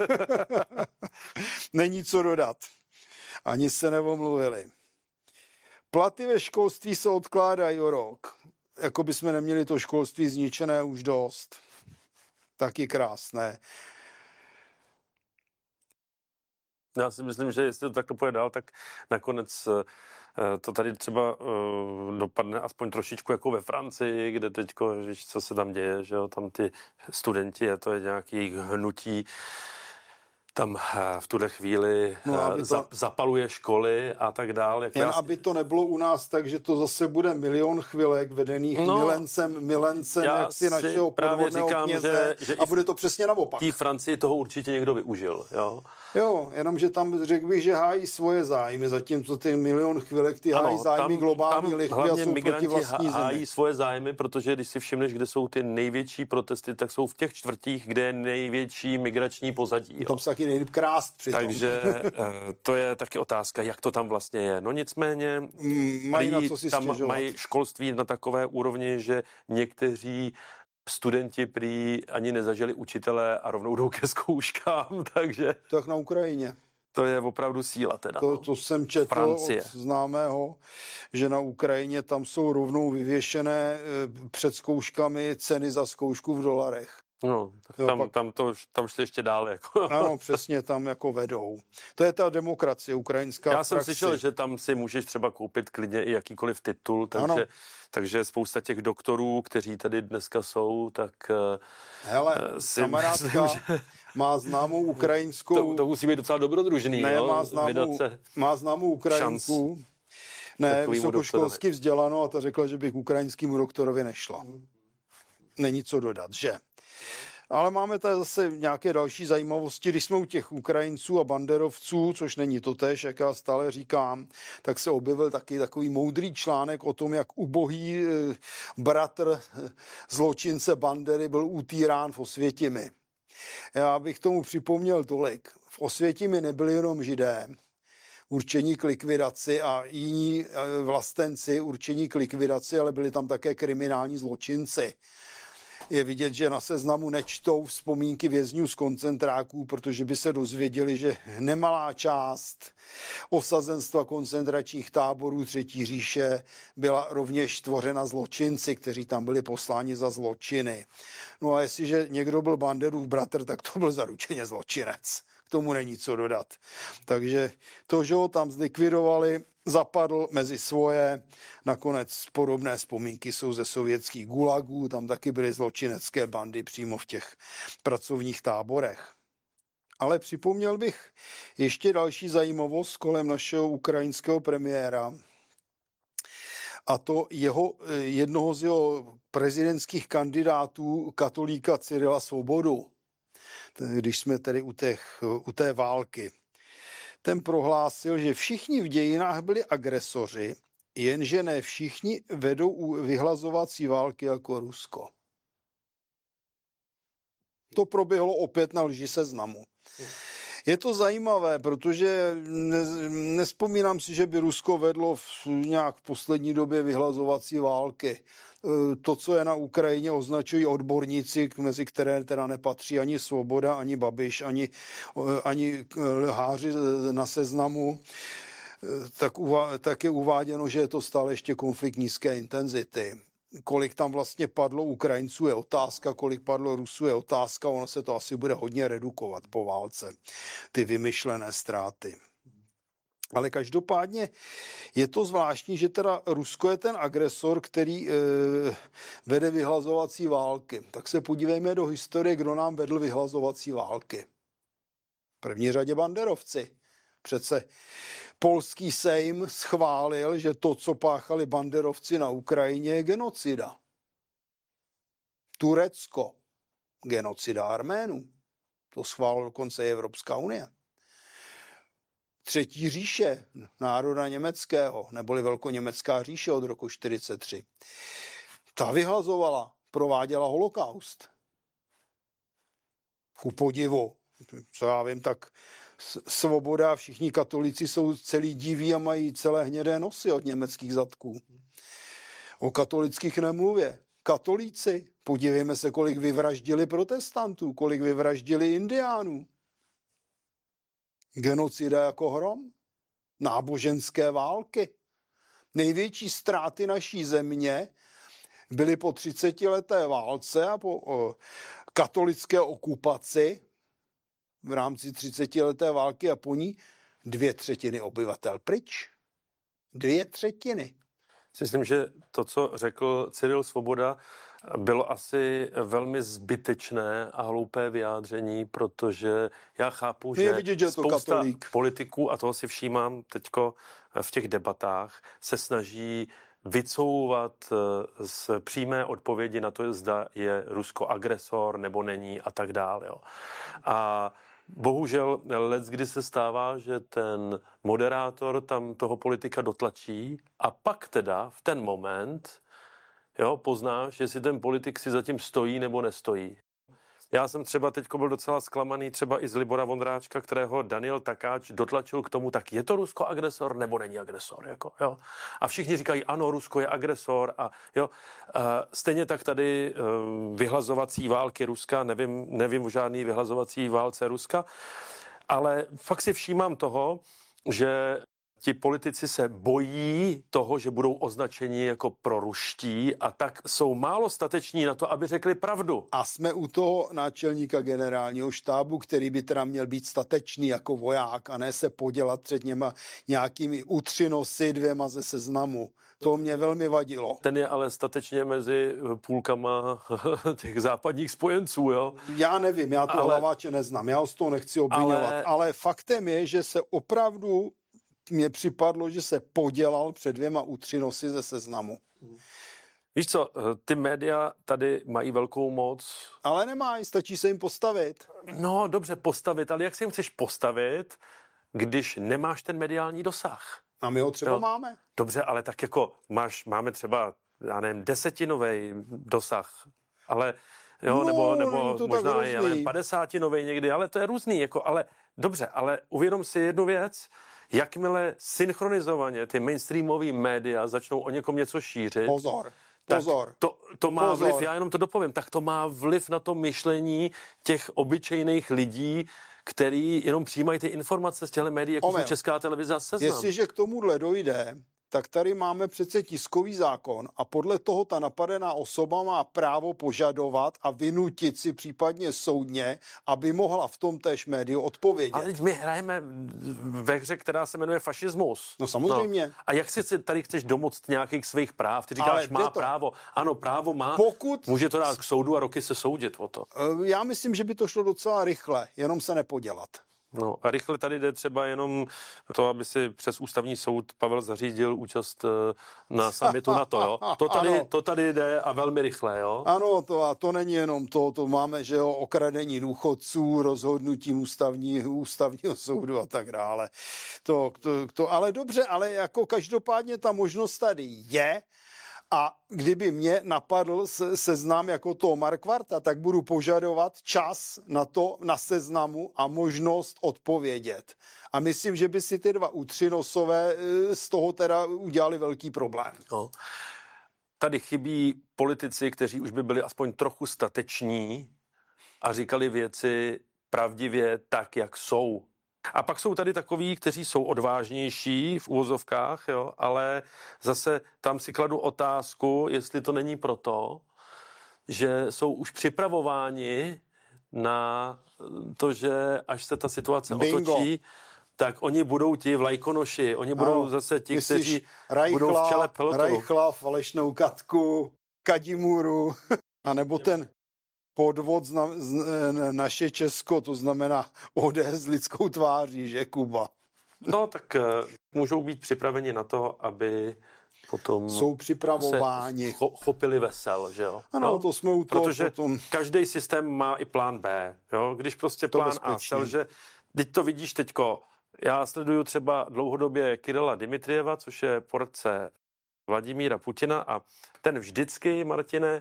Není co dodat. Ani se neomluvili. Platy ve školství se odkládají o rok. Jako bychom neměli to školství zničené už dost. Taky krásné. Já si myslím, že jestli to takhle půjde dál, tak nakonec eh, to tady třeba eh, dopadne aspoň trošičku jako ve Francii, kde teďko, víš, co se tam děje, že jo, tam ty studenti, je to je nějaký hnutí, tam eh, v tuhle chvíli No, aby eh, to- za, zapaluje školy a tak dále. Jen aby to nebylo u nás tak, že to zase bude milion chvilek vedených No, milencem, milencem já jaksi si našeho právě podvodného říkám, kněze že- že a i v- bude to přesně naopak. V té Francii toho určitě někdo využil, jo. Jo, jenomže tam řekl bych, že hájí svoje zájmy, zatímco ty milion chvilek, ty hájí zájmy globální lichvy a hlavně jsou proti migranti vlastní há- hájí zemi. svoje zájmy, protože když si všimneš, kde jsou ty největší protesty, tak jsou v těch čtvrtích, kde je největší migrační pozadí. Jo. Tam se taky nejde krást přitom. Takže eh, to je taky otázka, jak to tam vlastně je. No nicméně Mm, mají na prý co si tam stěžovat. mají školství na takové úrovni, že někteří studenti prý ani nezažili učitele a rovnou jdou ke zkouškám, takže Tak na Ukrajině. to je opravdu síla teda. To, no. to jsem četl Francie. od známého, že na Ukrajině tam jsou rovnou vyvěšené eh, před zkouškami ceny za zkoušku v dolarech. No, tak Jo, tam, pak- tam, to, tam šli ještě dál. Jako. Ano, přesně tam jako vedou. To je ta demokracie ukrajinská. Já v jsem praxi. slyšel, že tam si můžeš třeba koupit klidně i jakýkoliv titul, Ano. takže, takže spousta těch doktorů, kteří tady dneska jsou, tak eh, Hele, eh, si kamarádka myslím, že má známou ukrajinskou... to, to musí být docela dobrodružný, Ne, jo? má známou, Vydat se. má známou Ukrajinku, ne, takovýmu vysokoškolsky vzdělanou, a ta řekla, že by k ukrajinskému doktorovi nešla. Není co dodat, že? Ale máme tady zase nějaké další zajímavosti. Když jsme u těch Ukrajinců a banderovců, což není totéž, jak já stále říkám, tak se objevil taky takový moudrý článek o tom, jak ubohý eh, bratr eh, zločince Bandery byl utýrán v Osvětimi. Já bych tomu připomněl tolik. V Osvětimi nebyli jenom Židé, určení k likvidaci a jiní eh, vlastenci určení k likvidaci, ale byli tam také kriminální zločinci. Je vidět, že na seznamu nečtou vzpomínky vězňů z koncentráků, protože by se dozvěděli, že nemalá část osazenstva koncentračních táborů Třetí říše byla rovněž tvořena zločinci, kteří tam byli posláni za zločiny. No a jestliže někdo byl Banderův bratr, tak to byl zaručeně zločinec. K tomu není co dodat. Takže to, že ho tam zlikvidovali, zapadl mezi svoje. Nakonec podobné vzpomínky jsou ze sovětských gulagů, tam taky byly zločinecké bandy přímo v těch pracovních táborech. Ale připomněl bych ještě další zajímavost kolem našeho ukrajinského premiéra, a to jeho, jednoho z jeho prezidentských kandidátů, katolíka Cyrila Svobodu, když jsme tedy u, těch, u té války. Ten prohlásil, že všichni v dějinách byli agresoři, jenže ne všichni vedou vyhlazovací války jako Rusko. To proběhlo opět na lži seznamu. Je to zajímavé, protože ne, nespomínám si, že by Rusko vedlo v nějak v poslední době vyhlazovací války. To, co je na Ukrajině, označují odborníci, mezi které teda nepatří ani Svoboda, ani Babiš, ani, ani lháři na seznamu, tak, uvá, tak je uváděno, že je to stále ještě konflikt nízké intenzity. Kolik tam vlastně padlo Ukrajinců je otázka, kolik padlo Rusů je otázka, ono se to asi bude hodně redukovat po válce, ty vymyšlené ztráty. Ale každopádně je to zvláštní, že teda Rusko je ten agresor, který e, vede vyhlazovací války. Tak se podívejme do historie, kdo nám vedl vyhlazovací války. V první řadě banderovci. Přece polský sejm schválil, že to, co páchali banderovci na Ukrajině, je genocida. Turecko, genocida Arménů. To schválila dokonce i Evropská unie. Třetí říše národa německého, neboli Velkoněmecká říše od roku čtyřicet tři. Ta vyhlazovala, prováděla holokaust. Ku podivu, co já vím, tak Svoboda, všichni katolíci jsou celý diví a mají celé hnědé nosy od německých zadků. O katolických nemluvě. katolíci. Podívejme se, kolik vyvraždili protestantů, kolik vyvraždili indiánů. Genocida jako hrom. Náboženské války. Největší ztráty naší země byly po třicetileté válce a po o, katolické okupaci v rámci třicetileté války a po ní dvě třetiny obyvatel pryč. Dvě třetiny. Myslím, že to, co řekl Cyril Svoboda, bylo asi velmi zbytečné a hloupé vyjádření, protože já chápu, Je že vidět, že je to spousta katolík. politiků, a toho si všímám teďko v těch debatách, se snaží vycouvat z přímé odpovědi na to, zda je Rusko agresor nebo není a tak dále. Jo. A bohužel leckdy se stává, že ten moderátor tam toho politika dotlačí a pak teda v ten moment, jo, poznáš, jestli ten politik si zatím stojí nebo nestojí. Já jsem třeba teď byl docela zklamaný třeba i z Libora Vondráčka, kterého Daniel Takáč dotlačil k tomu, tak je to Rusko agresor nebo není agresor. Jako, jo? A všichni říkají, ano, Rusko je agresor. A, jo? A stejně tak tady um, vyhlazovací války Ruska, nevím, nevím o žádný vyhlazovací válce Ruska, ale fakt si všímám toho, že ti politici se bojí toho, že budou označeni jako proruští a tak jsou málo stateční na to, aby řekli pravdu. A jsme u toho náčelníka generálního štábu, který by teda měl být statečný jako voják a ne se podělat před něma nějakými utřinosy dvěma ze Seznamu. To mě velmi vadilo. Ten je ale statečně mezi půlkama těch západních spojenců, jo? Já nevím, já to Ale- hlaváče neznám, já ho z toho nechci obvinovat, ale... Ale- ale faktem je, že se opravdu mně připadlo, že se podělal před dvěma utřinosy ze Seznamu. Víš co, ty média tady mají velkou moc. Ale nemají, stačí se jim postavit. No, dobře postavit, ale jak se jim chceš postavit, když nemáš ten mediální dosah? A my ho třeba Jo. máme. Dobře, ale tak jako máš, máme třeba, já nevím, desetinový dosah, ale jo, No, nebo, není nebo to tak možná i hrozný. padesátinoví někdy, ale to je různý, jako, ale dobře, ale uvědom si jednu věc, jakmile synchronizovaně ty mainstreamové média začnou o někom něco šířit, Pozor, tak pozor. To, to má Pozor. vliv, já jenom to dopovím, tak to má vliv na to myšlení těch obyčejných lidí, který jenom přijímají ty informace z těchto médií, jako jsou Omyl. Česká televize a Seznam. Jestliže k tomuhle dojde, tak tady máme přece tiskový zákon a podle toho ta napadená osoba má právo požadovat a vynutit si případně soudně, aby mohla v tom též médiu odpovědět. Ale teď my hrajeme ve hře, která se jmenuje fašismus. No samozřejmě. A jak si si tady chceš domoct nějakých svých práv? Ty říkáš, Ale má jde to. právo. Ano, právo má. Pokud, Může to dát k soudu a roky se soudit o to. eh, já myslím, že by to šlo docela rychle, jenom se nepodělat. No a rychle tady jde třeba jenom to, aby si přes ústavní soud Pavel zařídil účast eh, na summitu NATO, jo. To tady, Ano. to tady jde a velmi rychle, jo. Ano, to, a to není jenom to, to máme, že jo, okradení důchodců, rozhodnutím ústavní, ústavního soudu a tak dále. To, to, to, ale dobře, ale jako každopádně ta možnost tady je a kdyby mě napadl se, seznam jako toho Markvarta, tak budu požadovat čas na to, na Seznamu a možnost odpovědět. A myslím, že by si ty dva útřinosové eh, z toho teda udělali velký problém. No. Tady chybí politici, kteří už by byli aspoň trochu stateční a říkali věci pravdivě tak, jak jsou. A pak jsou tady takoví, kteří jsou odvážnější v úvozovkách, jo, ale zase tam si kladu otázku, jestli to není proto, že jsou už připravováni na to, že až se ta situace Bingo. otočí, tak oni budou ti vlajkonoši, oni budou Ano, zase ti, myslíš kteří budou v Reichla, čele pelotonu. Reichla, falešnou Katku, Kadimuru, anebo ten podvod zna, z, e, naše Česko, to znamená O D S s lidskou tváří, že Kuba. No, tak uh, můžou být připraveni na to, aby potom Jsou připravováni. se cho, chopili vesel, že jo? Ano, no, to jsme u toho protože potom. každý systém má i plán B, jo? Když prostě To plán A bezpečně. selže, teď to vidíš teďko, já sleduju třeba dlouhodobě Kirila Dimitrieva, což je poradce Vladimíra Putina a ten vždycky, Martine,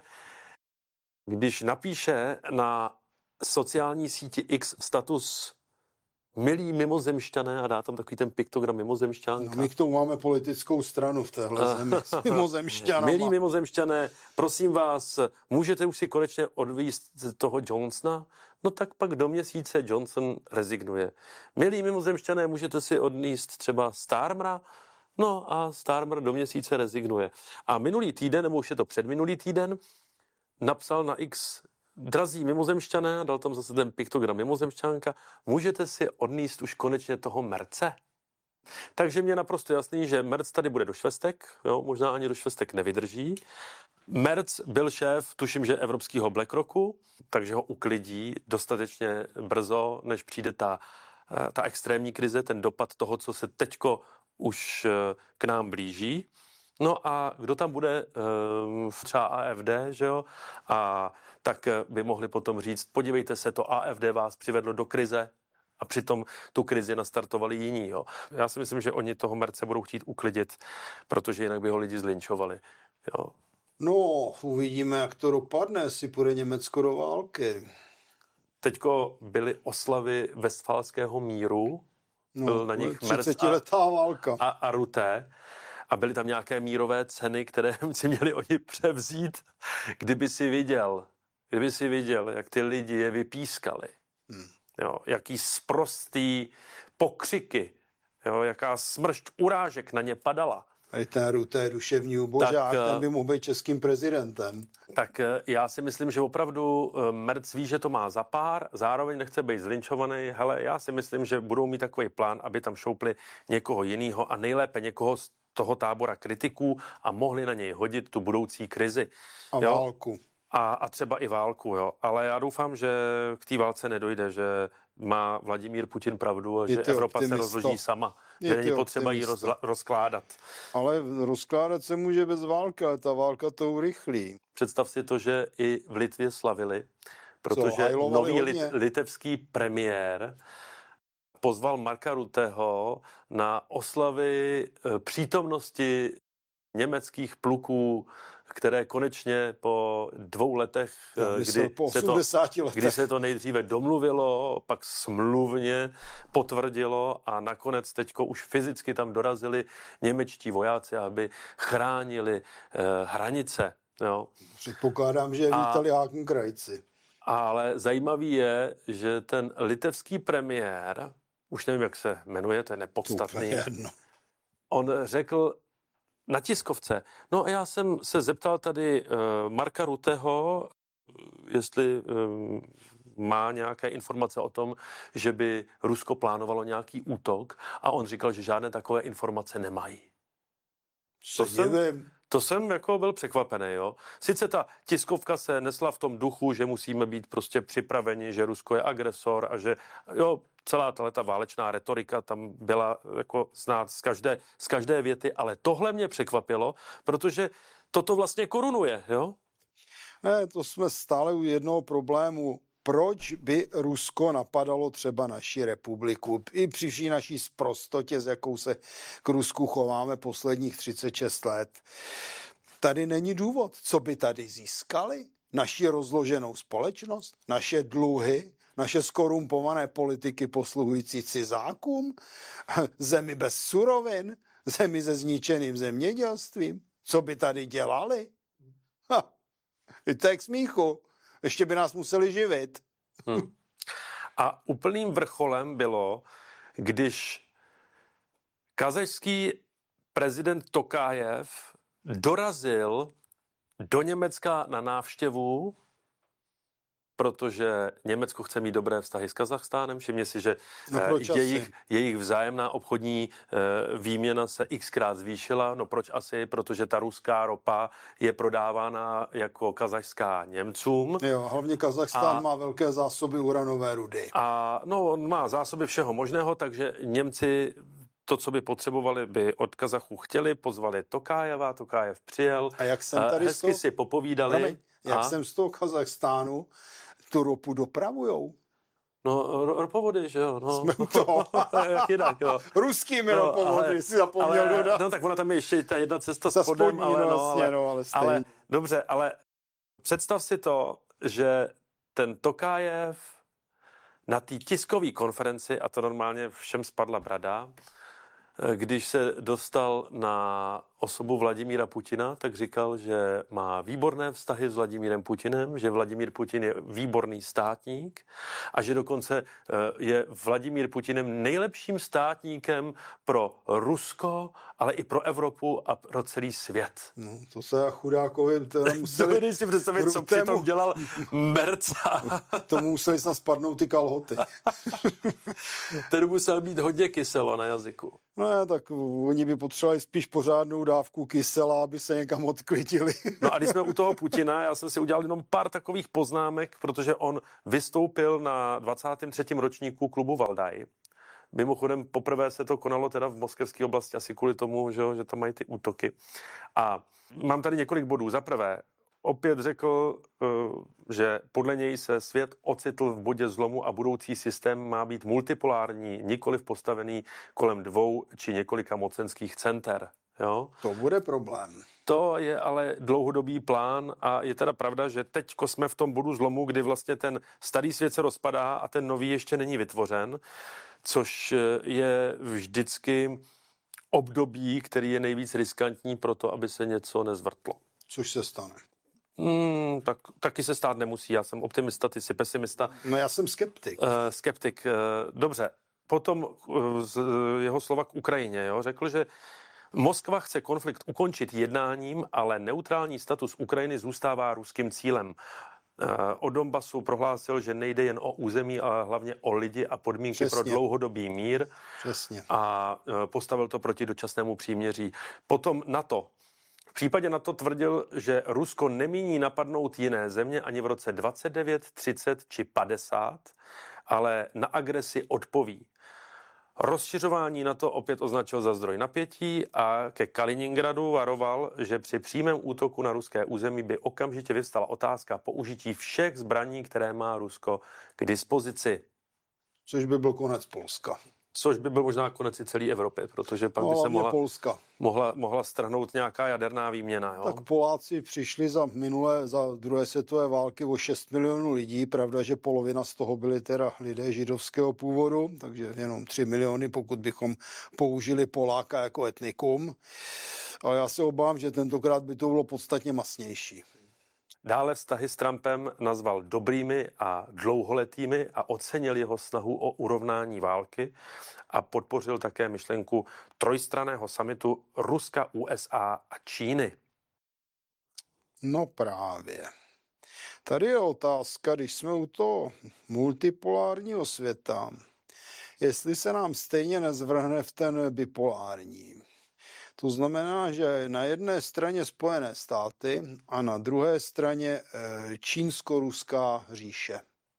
když napíše na sociální síti X status milí mimozemšťané a dá tam takový ten piktogram No, mimozemšťánka. my k tomu máme politickou stranu v téhle zemi s mimozemšťanama. Milí mimozemšťané, prosím vás, můžete už si konečně odvízt toho Johnsona? No tak pak do měsíce Johnson rezignuje. Milí mimozemšťané, můžete si odníst třeba Starmera? No a Starmer do měsíce rezignuje. A minulý týden, nebo už je to předminulý týden, napsal na X: drazí mimozemšťané, dal tam zase ten piktogram mimozemšťánka, můžete si odníst už konečně toho Merce? Takže mě je naprosto jasný, že Merc tady bude do švestek, jo, možná ani do švestek nevydrží. Merc byl šéf, tuším, že evropského BlackRocku, takže ho uklidí dostatečně brzo, než přijde ta, ta extrémní krize, ten dopad toho, co se teďko už k nám blíží. No a kdo tam bude, třeba A F D, že jo, a tak by mohli potom říct, podívejte se, to A F D vás přivedlo do krize a přitom tu krizi nastartovali jiní. Jo. Já si myslím, že oni toho Merce budou chtít uklidit, protože jinak by ho lidi zlinčovali. Jo. No, uvidíme, jak to dopadne, jestli půjde Německo do války. Teďko byly oslavy Westfálského míru, No, byl na nich Merc a, třicetiletá válka. a, a Rutte. A byly tam nějaké mírové ceny, které si měli oni převzít. Kdyby si viděl, kdyby si viděl, jak ty lidi je vypískali. Hmm. Jo, jaký sprostý pokřiky, jo, jaká smršť urážek na ně padala. A ten Rutte je duševní ubožák, Tak, ten by mohl být českým prezidentem. Tak já si myslím, že opravdu Merc ví, že to má za pár, zároveň nechce být zlinčovaný. Hele, já si myslím, že budou mít takový plán, aby tam šoupli někoho jiného a nejlépe někoho z toho tábora kritiků a mohli na něj hodit tu budoucí krizi. A jo? válku. A, a třeba i válku, jo. Ale já doufám, že k té válce nedojde, že má Vladimír Putin pravdu a že Evropa se rozloží sama. Je že není potřeba ji roz, rozkládat. Ale rozkládat se může bez války, ale ta válka to urychlí. Představ si to, že i v Litvě slavili, protože nový lit, litevský premiér pozval Marka Rutteho na oslavy přítomnosti německých pluků, které konečně po dvou letech, kdy, po se to, letech. kdy se to nejdříve domluvilo, pak smluvně potvrdilo a nakonec teďko už fyzicky tam dorazili němečtí vojáci, aby chránili eh, hranice. Jo. Předpokládám, že vítali Hakenkrajci. Ale zajímavý je, že ten litevský premiér, už nevím, jak se jmenuje, to je nepodstatný, on řekl na tiskovce, no a já jsem se zeptal tady uh, Marka Rutteho, jestli um, má nějaké informace o tom, že by Rusko plánovalo nějaký útok a on říkal, že žádné takové informace nemají. To jsem, to jsem jako byl překvapený, jo. Sice ta tiskovka se nesla v tom duchu, že musíme být prostě připraveni, že Rusko je agresor a že, jo, celá ta válečná retorika tam byla jako znát z každé, z každé věty, ale tohle mě překvapilo, protože toto vlastně korunuje, jo. Ne, to jsme stále u jednoho problému. Proč by Rusko napadalo třeba naši republiku? I při vší naší sprostotě, s jakou se k Rusku chováme posledních třicet šest let. Tady není důvod, co by tady získali. Naši rozloženou společnost, naše dluhy, naše skorumpované politiky posluhující cizákům, zemi bez surovin, zemi se zničeným zemědělstvím. Co by tady dělali? Ha, i tak smíchu. Ještě by nás museli živit. Hmm. A úplným vrcholem bylo, když kazašský prezident Tokajev dorazil do Německa na návštěvu, protože Německo chce mít dobré vztahy s Kazachstánem. Všimně si, že no jejich, jejich vzájemná obchodní e, výměna se xkrát zvýšila. No proč asi? Protože ta ruská ropa je prodávána jako kazachská Němcům. Jo, hlavně Kazachstán a, má velké zásoby uranové rudy. A no, on má zásoby všeho možného, takže Němci to, co by potřebovali, by od Kazachů chtěli, pozvali Tokajeva, Tokajev přijel. A jak jsem tady hezky toho, si popovídali. Promiň, jak a? jsem z toho Kazachstánu tu ropu dopravujou. No, ropovody, že jo. No. Jsme to. Jak jinak, jo. Ruskými no, ropovody, ale, si zapomněl ale, dodat. No tak ona tam je ještě ta jedna cesta s spodem, ale, no, vlastně, ale, no, ale, ale dobře, ale představ si to, že ten Tokajev na té tiskové konferenci, a to normálně všem spadla brada, když se dostal na osobu Vladimíra Putina, tak říkal, že má výborné vztahy s Vladimírem Putinem, že Vladimír Putin je výborný státník a že dokonce je Vladimír Putinem nejlepším státníkem pro Rusko, ale i pro Evropu a pro celý svět. No, to se chudákovi teda museli... Dovedeš si představit, co přitom dělal Merca. Tomu museli snad spadnout ty kalhoty. Ten musel být hodně kyselo na jazyku. No, tak oni by potřebovali spíš pořádnou dávku kysela, aby se někam odklidili. No a když jsme u toho Putina, já jsem si udělal jenom pár takových poznámek, protože on vystoupil na dvacátém třetím ročníku klubu Valdaj. Mimochodem poprvé se to konalo teda v moskevské oblasti, asi kvůli tomu, že, že tam mají ty útoky. A mám tady několik bodů. Za prvé, opět řekl, že podle něj se svět ocitl v bodě zlomu a budoucí systém má být multipolární, nikoliv postavený kolem dvou či několika mocenských center. Jo? To bude problém. To je ale dlouhodobý plán a je teda pravda, že teďko jsme v tom bodu zlomu, kdy vlastně ten starý svět se rozpadá a ten nový ještě není vytvořen, což je vždycky období, který je nejvíc riskantní pro to, aby se něco nezvrtlo. Což se stane. Hmm, tak, taky se stát nemusí. Já jsem optimista, ty jsi pesimista. No já jsem skeptik. Uh, skeptik. Uh, dobře. Potom uh, z jeho slova k Ukrajině. Jo, řekl, že Moskva chce konflikt ukončit jednáním, ale neutrální status Ukrajiny zůstává ruským cílem. O Donbasu prohlásil, že nejde jen o území, ale hlavně o lidi a podmínky Přesně. pro dlouhodobý mír. Přesně. A postavil to proti dočasnému příměří. Potom NATO. V případě NATO tvrdil, že Rusko nemíní napadnout jiné země ani v roce dvacet devět, třicet či padesát, ale na agresi odpoví. Rozšiřování NATO opět označil za zdroj napětí a ke Kaliningradu varoval, že při přímém útoku na ruské území by okamžitě vyvstala otázka použití všech zbraní, které má Rusko k dispozici. Což by byl konec Polska. Což by byl možná konec i celé Evropy, protože pak No, by se mohla, Polska. mohla, mohla strhnout nějaká jaderná výměna. Jo? Tak Poláci přišli za minulé, za druhé světové války o šest milionů lidí. Pravda, že polovina z toho byli teda lidé židovského původu, takže jenom tři miliony, pokud bychom použili Poláka jako etnikum. Ale já se obávám, že tentokrát by to bylo podstatně masnější. Dále vztahy s Trumpem nazval dobrými a dlouholetými a ocenil jeho snahu o urovnání války a podpořil také myšlenku trojstranného summitu Ruska, U S A a Číny. No právě. Tady je otázka, když jsme u toho multipolárního světa, jestli se nám stejně nezvrhne v ten bipolární. To znamená, že na jedné straně Spojené státy a na druhé straně čínsko-ruská říše.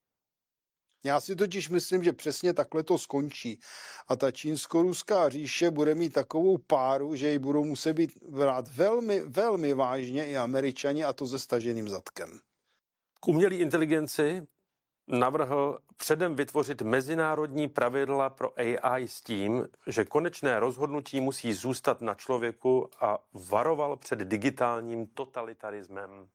Já si totiž myslím, že přesně takhle to skončí. A ta čínsko-ruská říše bude mít takovou páru, že ji budou muset být brát velmi, velmi vážně i Američani, a to se staženým zadkem. K umělé inteligenci navrhl předem vytvořit mezinárodní pravidla pro A I s tím, že konečné rozhodnutí musí zůstat na člověku a varoval před digitálním totalitarismem.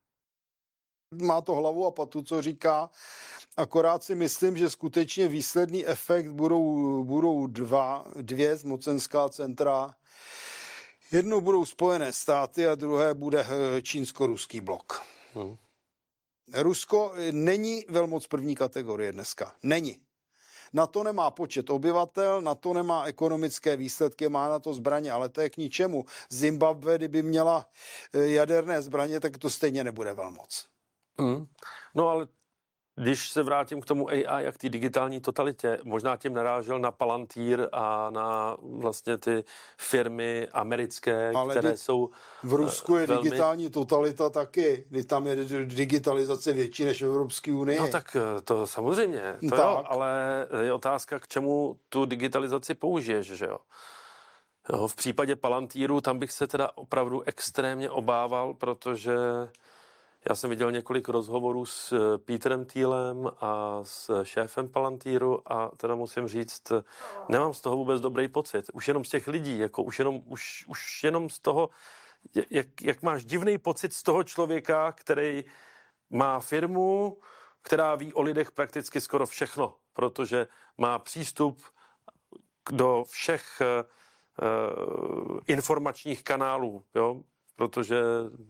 Má to hlavu a patu, co říká, akorát si myslím, že skutečně výsledný efekt budou, budou dva, dvě mocenská centra. Jednou budou Spojené státy a druhé bude čínsko-ruský blok. Hmm. Rusko není velmoc první kategorie dneska. Není. Na to nemá počet obyvatel, na to nemá ekonomické výsledky, má na to zbraně, ale to je k ničemu. Zimbabwe, kdyby měla jaderné zbraně, tak to stejně nebude velmoc. Hmm. No ale když se vrátím k tomu A I a k té digitální totalitě, možná tím narážel na Palantír a na vlastně ty firmy americké, ale které jsou v Rusku je velmi... digitální totalita taky, kdy tam je digitalizace větší než v Evropské unii. No tak to samozřejmě, to tak. Jo, ale je otázka, k čemu tu digitalizaci použiješ, že jo? Jo, v případě Palantíru tam bych se teda opravdu extrémně obával, protože já jsem viděl několik rozhovorů s Petrem Thielem a s šéfem Palantíru a teda musím říct, nemám z toho vůbec dobrý pocit. Už jenom z těch lidí, jako už jenom, už, už jenom z toho, jak, jak máš divný pocit z toho člověka, který má firmu, která ví o lidech prakticky skoro všechno. protože má přístup do všech uh, informačních kanálů, jo? Protože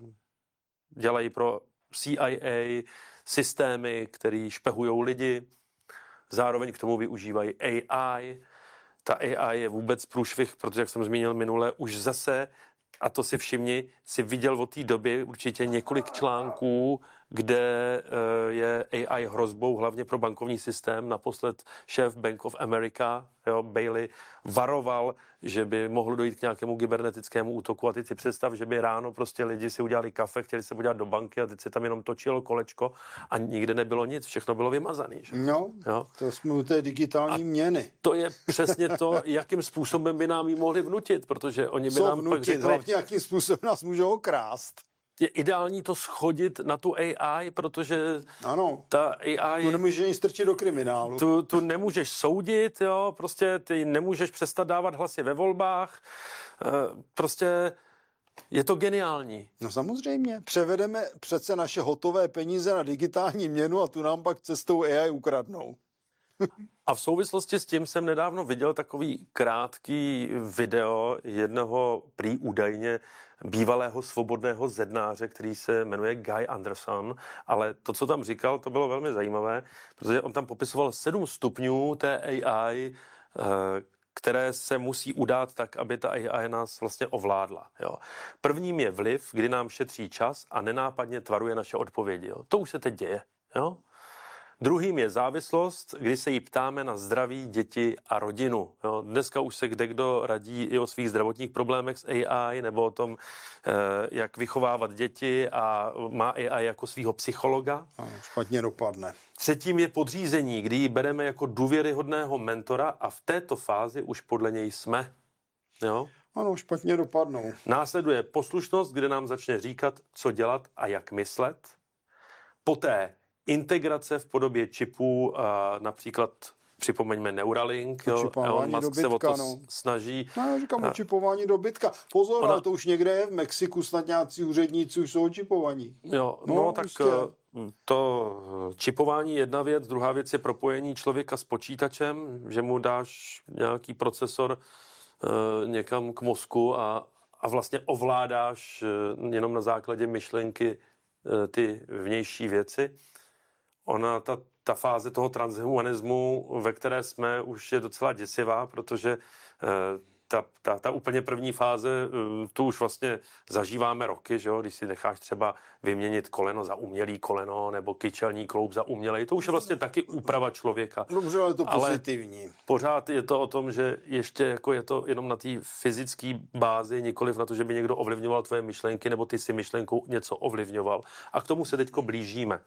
dělají pro C I A systémy, které špehují lidi, zároveň k tomu využívají A I. Ta A I je vůbec průšvih, protože, jak jsem zmínil minule, už zase, a to si všimni, si viděl od té doby určitě několik článků, kde je A I hrozbou, hlavně pro bankovní systém. Naposled šéf Bank of America, jo, Bailey, varoval, že by mohlo dojít k nějakému kybernetickému útoku. A teď si představ, že by ráno prostě lidi si udělali kafe, chtěli se podívat do banky a teď se tam jenom točilo kolečko a nikde nebylo nic, všechno bylo vymazané. No, jo? To jsme u té digitální A měny. To je přesně to, jakým způsobem by nám ji mohli vnutit, protože oni by Co nám vnutit, pak řekli, hlavně jakým způsobem nás můžou okrást. je ideální to schodit na tu A I, protože Ano, ta A I... tu nemůže ani strčit do kriminálu. Tu, tu nemůžeš soudit, jo, prostě ty nemůžeš přestat dávat hlasy ve volbách, e, prostě je to geniální. No samozřejmě, převedeme přece naše hotové peníze na digitální měnu a tu nám pak cestou A I ukradnou. A v souvislosti s tím jsem nedávno viděl takový krátký video jednoho prý údajně bývalého svobodného zednáře, který se jmenuje Guy Anderson, ale to, co tam říkal, to bylo velmi zajímavé, protože on tam popisoval sedm stupňů té A I, které se musí udát tak, aby ta A I nás vlastně ovládla. Jo. Prvním je vliv, kdy nám šetří čas a nenápadně tvaruje naše odpovědi. Jo. To už se teď děje. Jo. Druhým je závislost, kdy se jí ptáme na zdraví, děti a rodinu. Jo, dneska už se kdekdo radí i o svých zdravotních problémech s A I nebo o tom, jak vychovávat děti a má A I jako svého psychologa. Ano, špatně dopadne. Třetím je podřízení, kdy ji bereme jako důvěryhodného mentora a v této fázi už podle něj jsme. Jo? Ano, špatně dopadnou. Následuje poslušnost, kde nám začne říkat, co dělat a jak myslet. Poté integrace v podobě čipů, například připomeňme Neuralink, jo, Elon Musk se o to no. snaží. No, já říkám očipování dobytka. Pozor, Ona... ale to už někde je v Mexiku, snad nějací úředníci už jsou očipovaní. Jo, no, no tak prostě. To čipování je jedna věc, druhá věc je propojení člověka s počítačem, že mu dáš nějaký procesor uh, někam k mozku a, a vlastně ovládáš uh, jenom na základě myšlenky uh, ty vnější věci. Ona, ta, ta fáze toho transhumanismu, ve které jsme, už je docela děsivá, protože uh, ta, ta, ta úplně první fáze, uh, tu už vlastně zažíváme roky, že jo? Když si necháš třeba vyměnit koleno za umělý koleno nebo kyčelní kloub za umělej, to už je vlastně taky úprava člověka. Dobře, ale to pozitivní. Ale pořád je to o tom, že ještě jako je to jenom na té fyzické bázi, nikoliv na to, že by někdo ovlivňoval tvoje myšlenky nebo ty si myšlenkou něco ovlivňoval. A k tomu se teďko blížíme.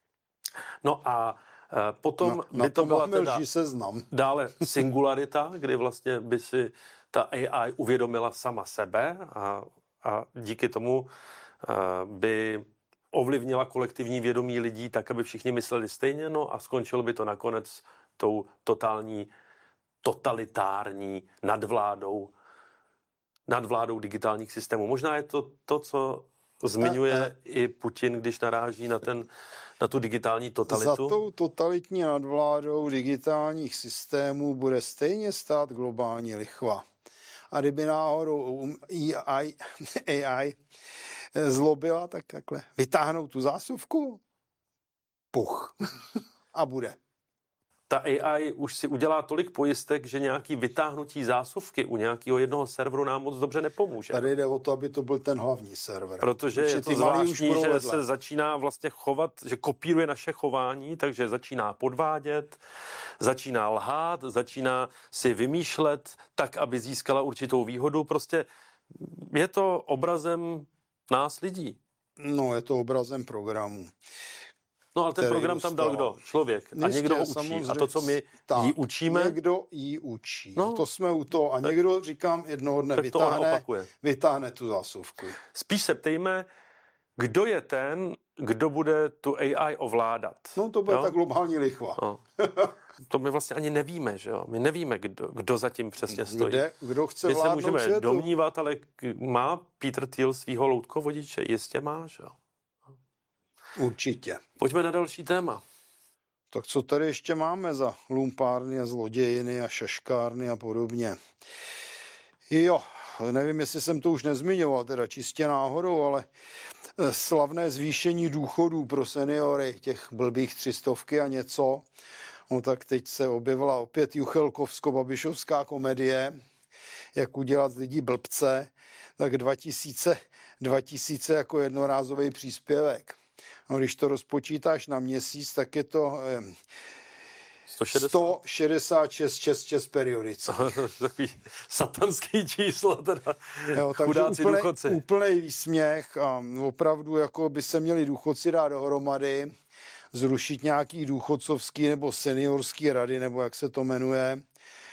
No a e, potom no, by to byla teda seznam. dále singularita, kdy vlastně by si ta A I uvědomila sama sebe a, a díky tomu e, by ovlivnila kolektivní vědomí lidí tak, aby všichni mysleli stejně, no a skončilo by to nakonec tou totální, totalitární nadvládou, nadvládou digitálních systémů. Možná je to to, co zmiňuje i Putin, když naráží na ten na tu digitální totalitu. Za tou totalitní nadvládou digitálních systémů bude stejně stát globální lichva. A kdyby náhodou A I, A I zlobila, tak takhle vytáhnou tu zásuvku, puch, a bude. Ta A I už si udělá tolik pojistek, že nějaký vytáhnutí zásuvky u nějakého jednoho serveru nám moc dobře nepomůže. Tady jde o to, aby to byl ten hlavní server. Protože je to zvláštní, že se začíná vlastně chovat, že kopíruje naše chování, takže začíná podvádět, začíná lhát, začíná si vymýšlet tak, aby získala určitou výhodu. Prostě je to obrazem nás lidí. No, je to obrazem programu. No, ale ten program tam dal kdo? Člověk. A někdo ho učí. A to, co my tak, jí učíme... Někdo jí učí. No, to jsme u toho. A tak, někdo, říkám, jednoho dne vytáhne, vytáhne tu zásuvku. Spíš se ptejme, kdo je ten, kdo bude tu A I ovládat. No, to bude jo? ta globální lichva. No. To my vlastně ani nevíme, že jo? My nevíme, kdo, kdo zatím přesně stojí. Kde, kdo chce my vládnout se můžeme světu? domnívat, ale má Peter Thiel svýho loutkovodiče? Jistě má, že jo? Určitě. Pojďme na další téma. Tak co tady ještě máme za lumpárny a zlodějiny a šaškárny a podobně? Jo, nevím, jestli jsem to už nezmiňoval, teda čistě náhodou, ale eh, slavné zvýšení důchodů pro seniory, těch blbých třistovky a něco. No tak teď se objevila opět Juchelkovsko-Babišovská komedie, jak udělat z lidí blbce, tak dva tisíce, dva tisíce jako jednorázový příspěvek. No, když to rozpočítáš na měsíc, tak je to eh, sto šedesát? sto šedesát šest čes čes periodice. Takový satanský číslo teda. Jo, takže Chudáci úplnej, důchodci. úplnej výsměch a opravdu jako by se měli důchodci dát dohromady, zrušit nějaký důchodcovský nebo seniorský rady, nebo jak se to jmenuje,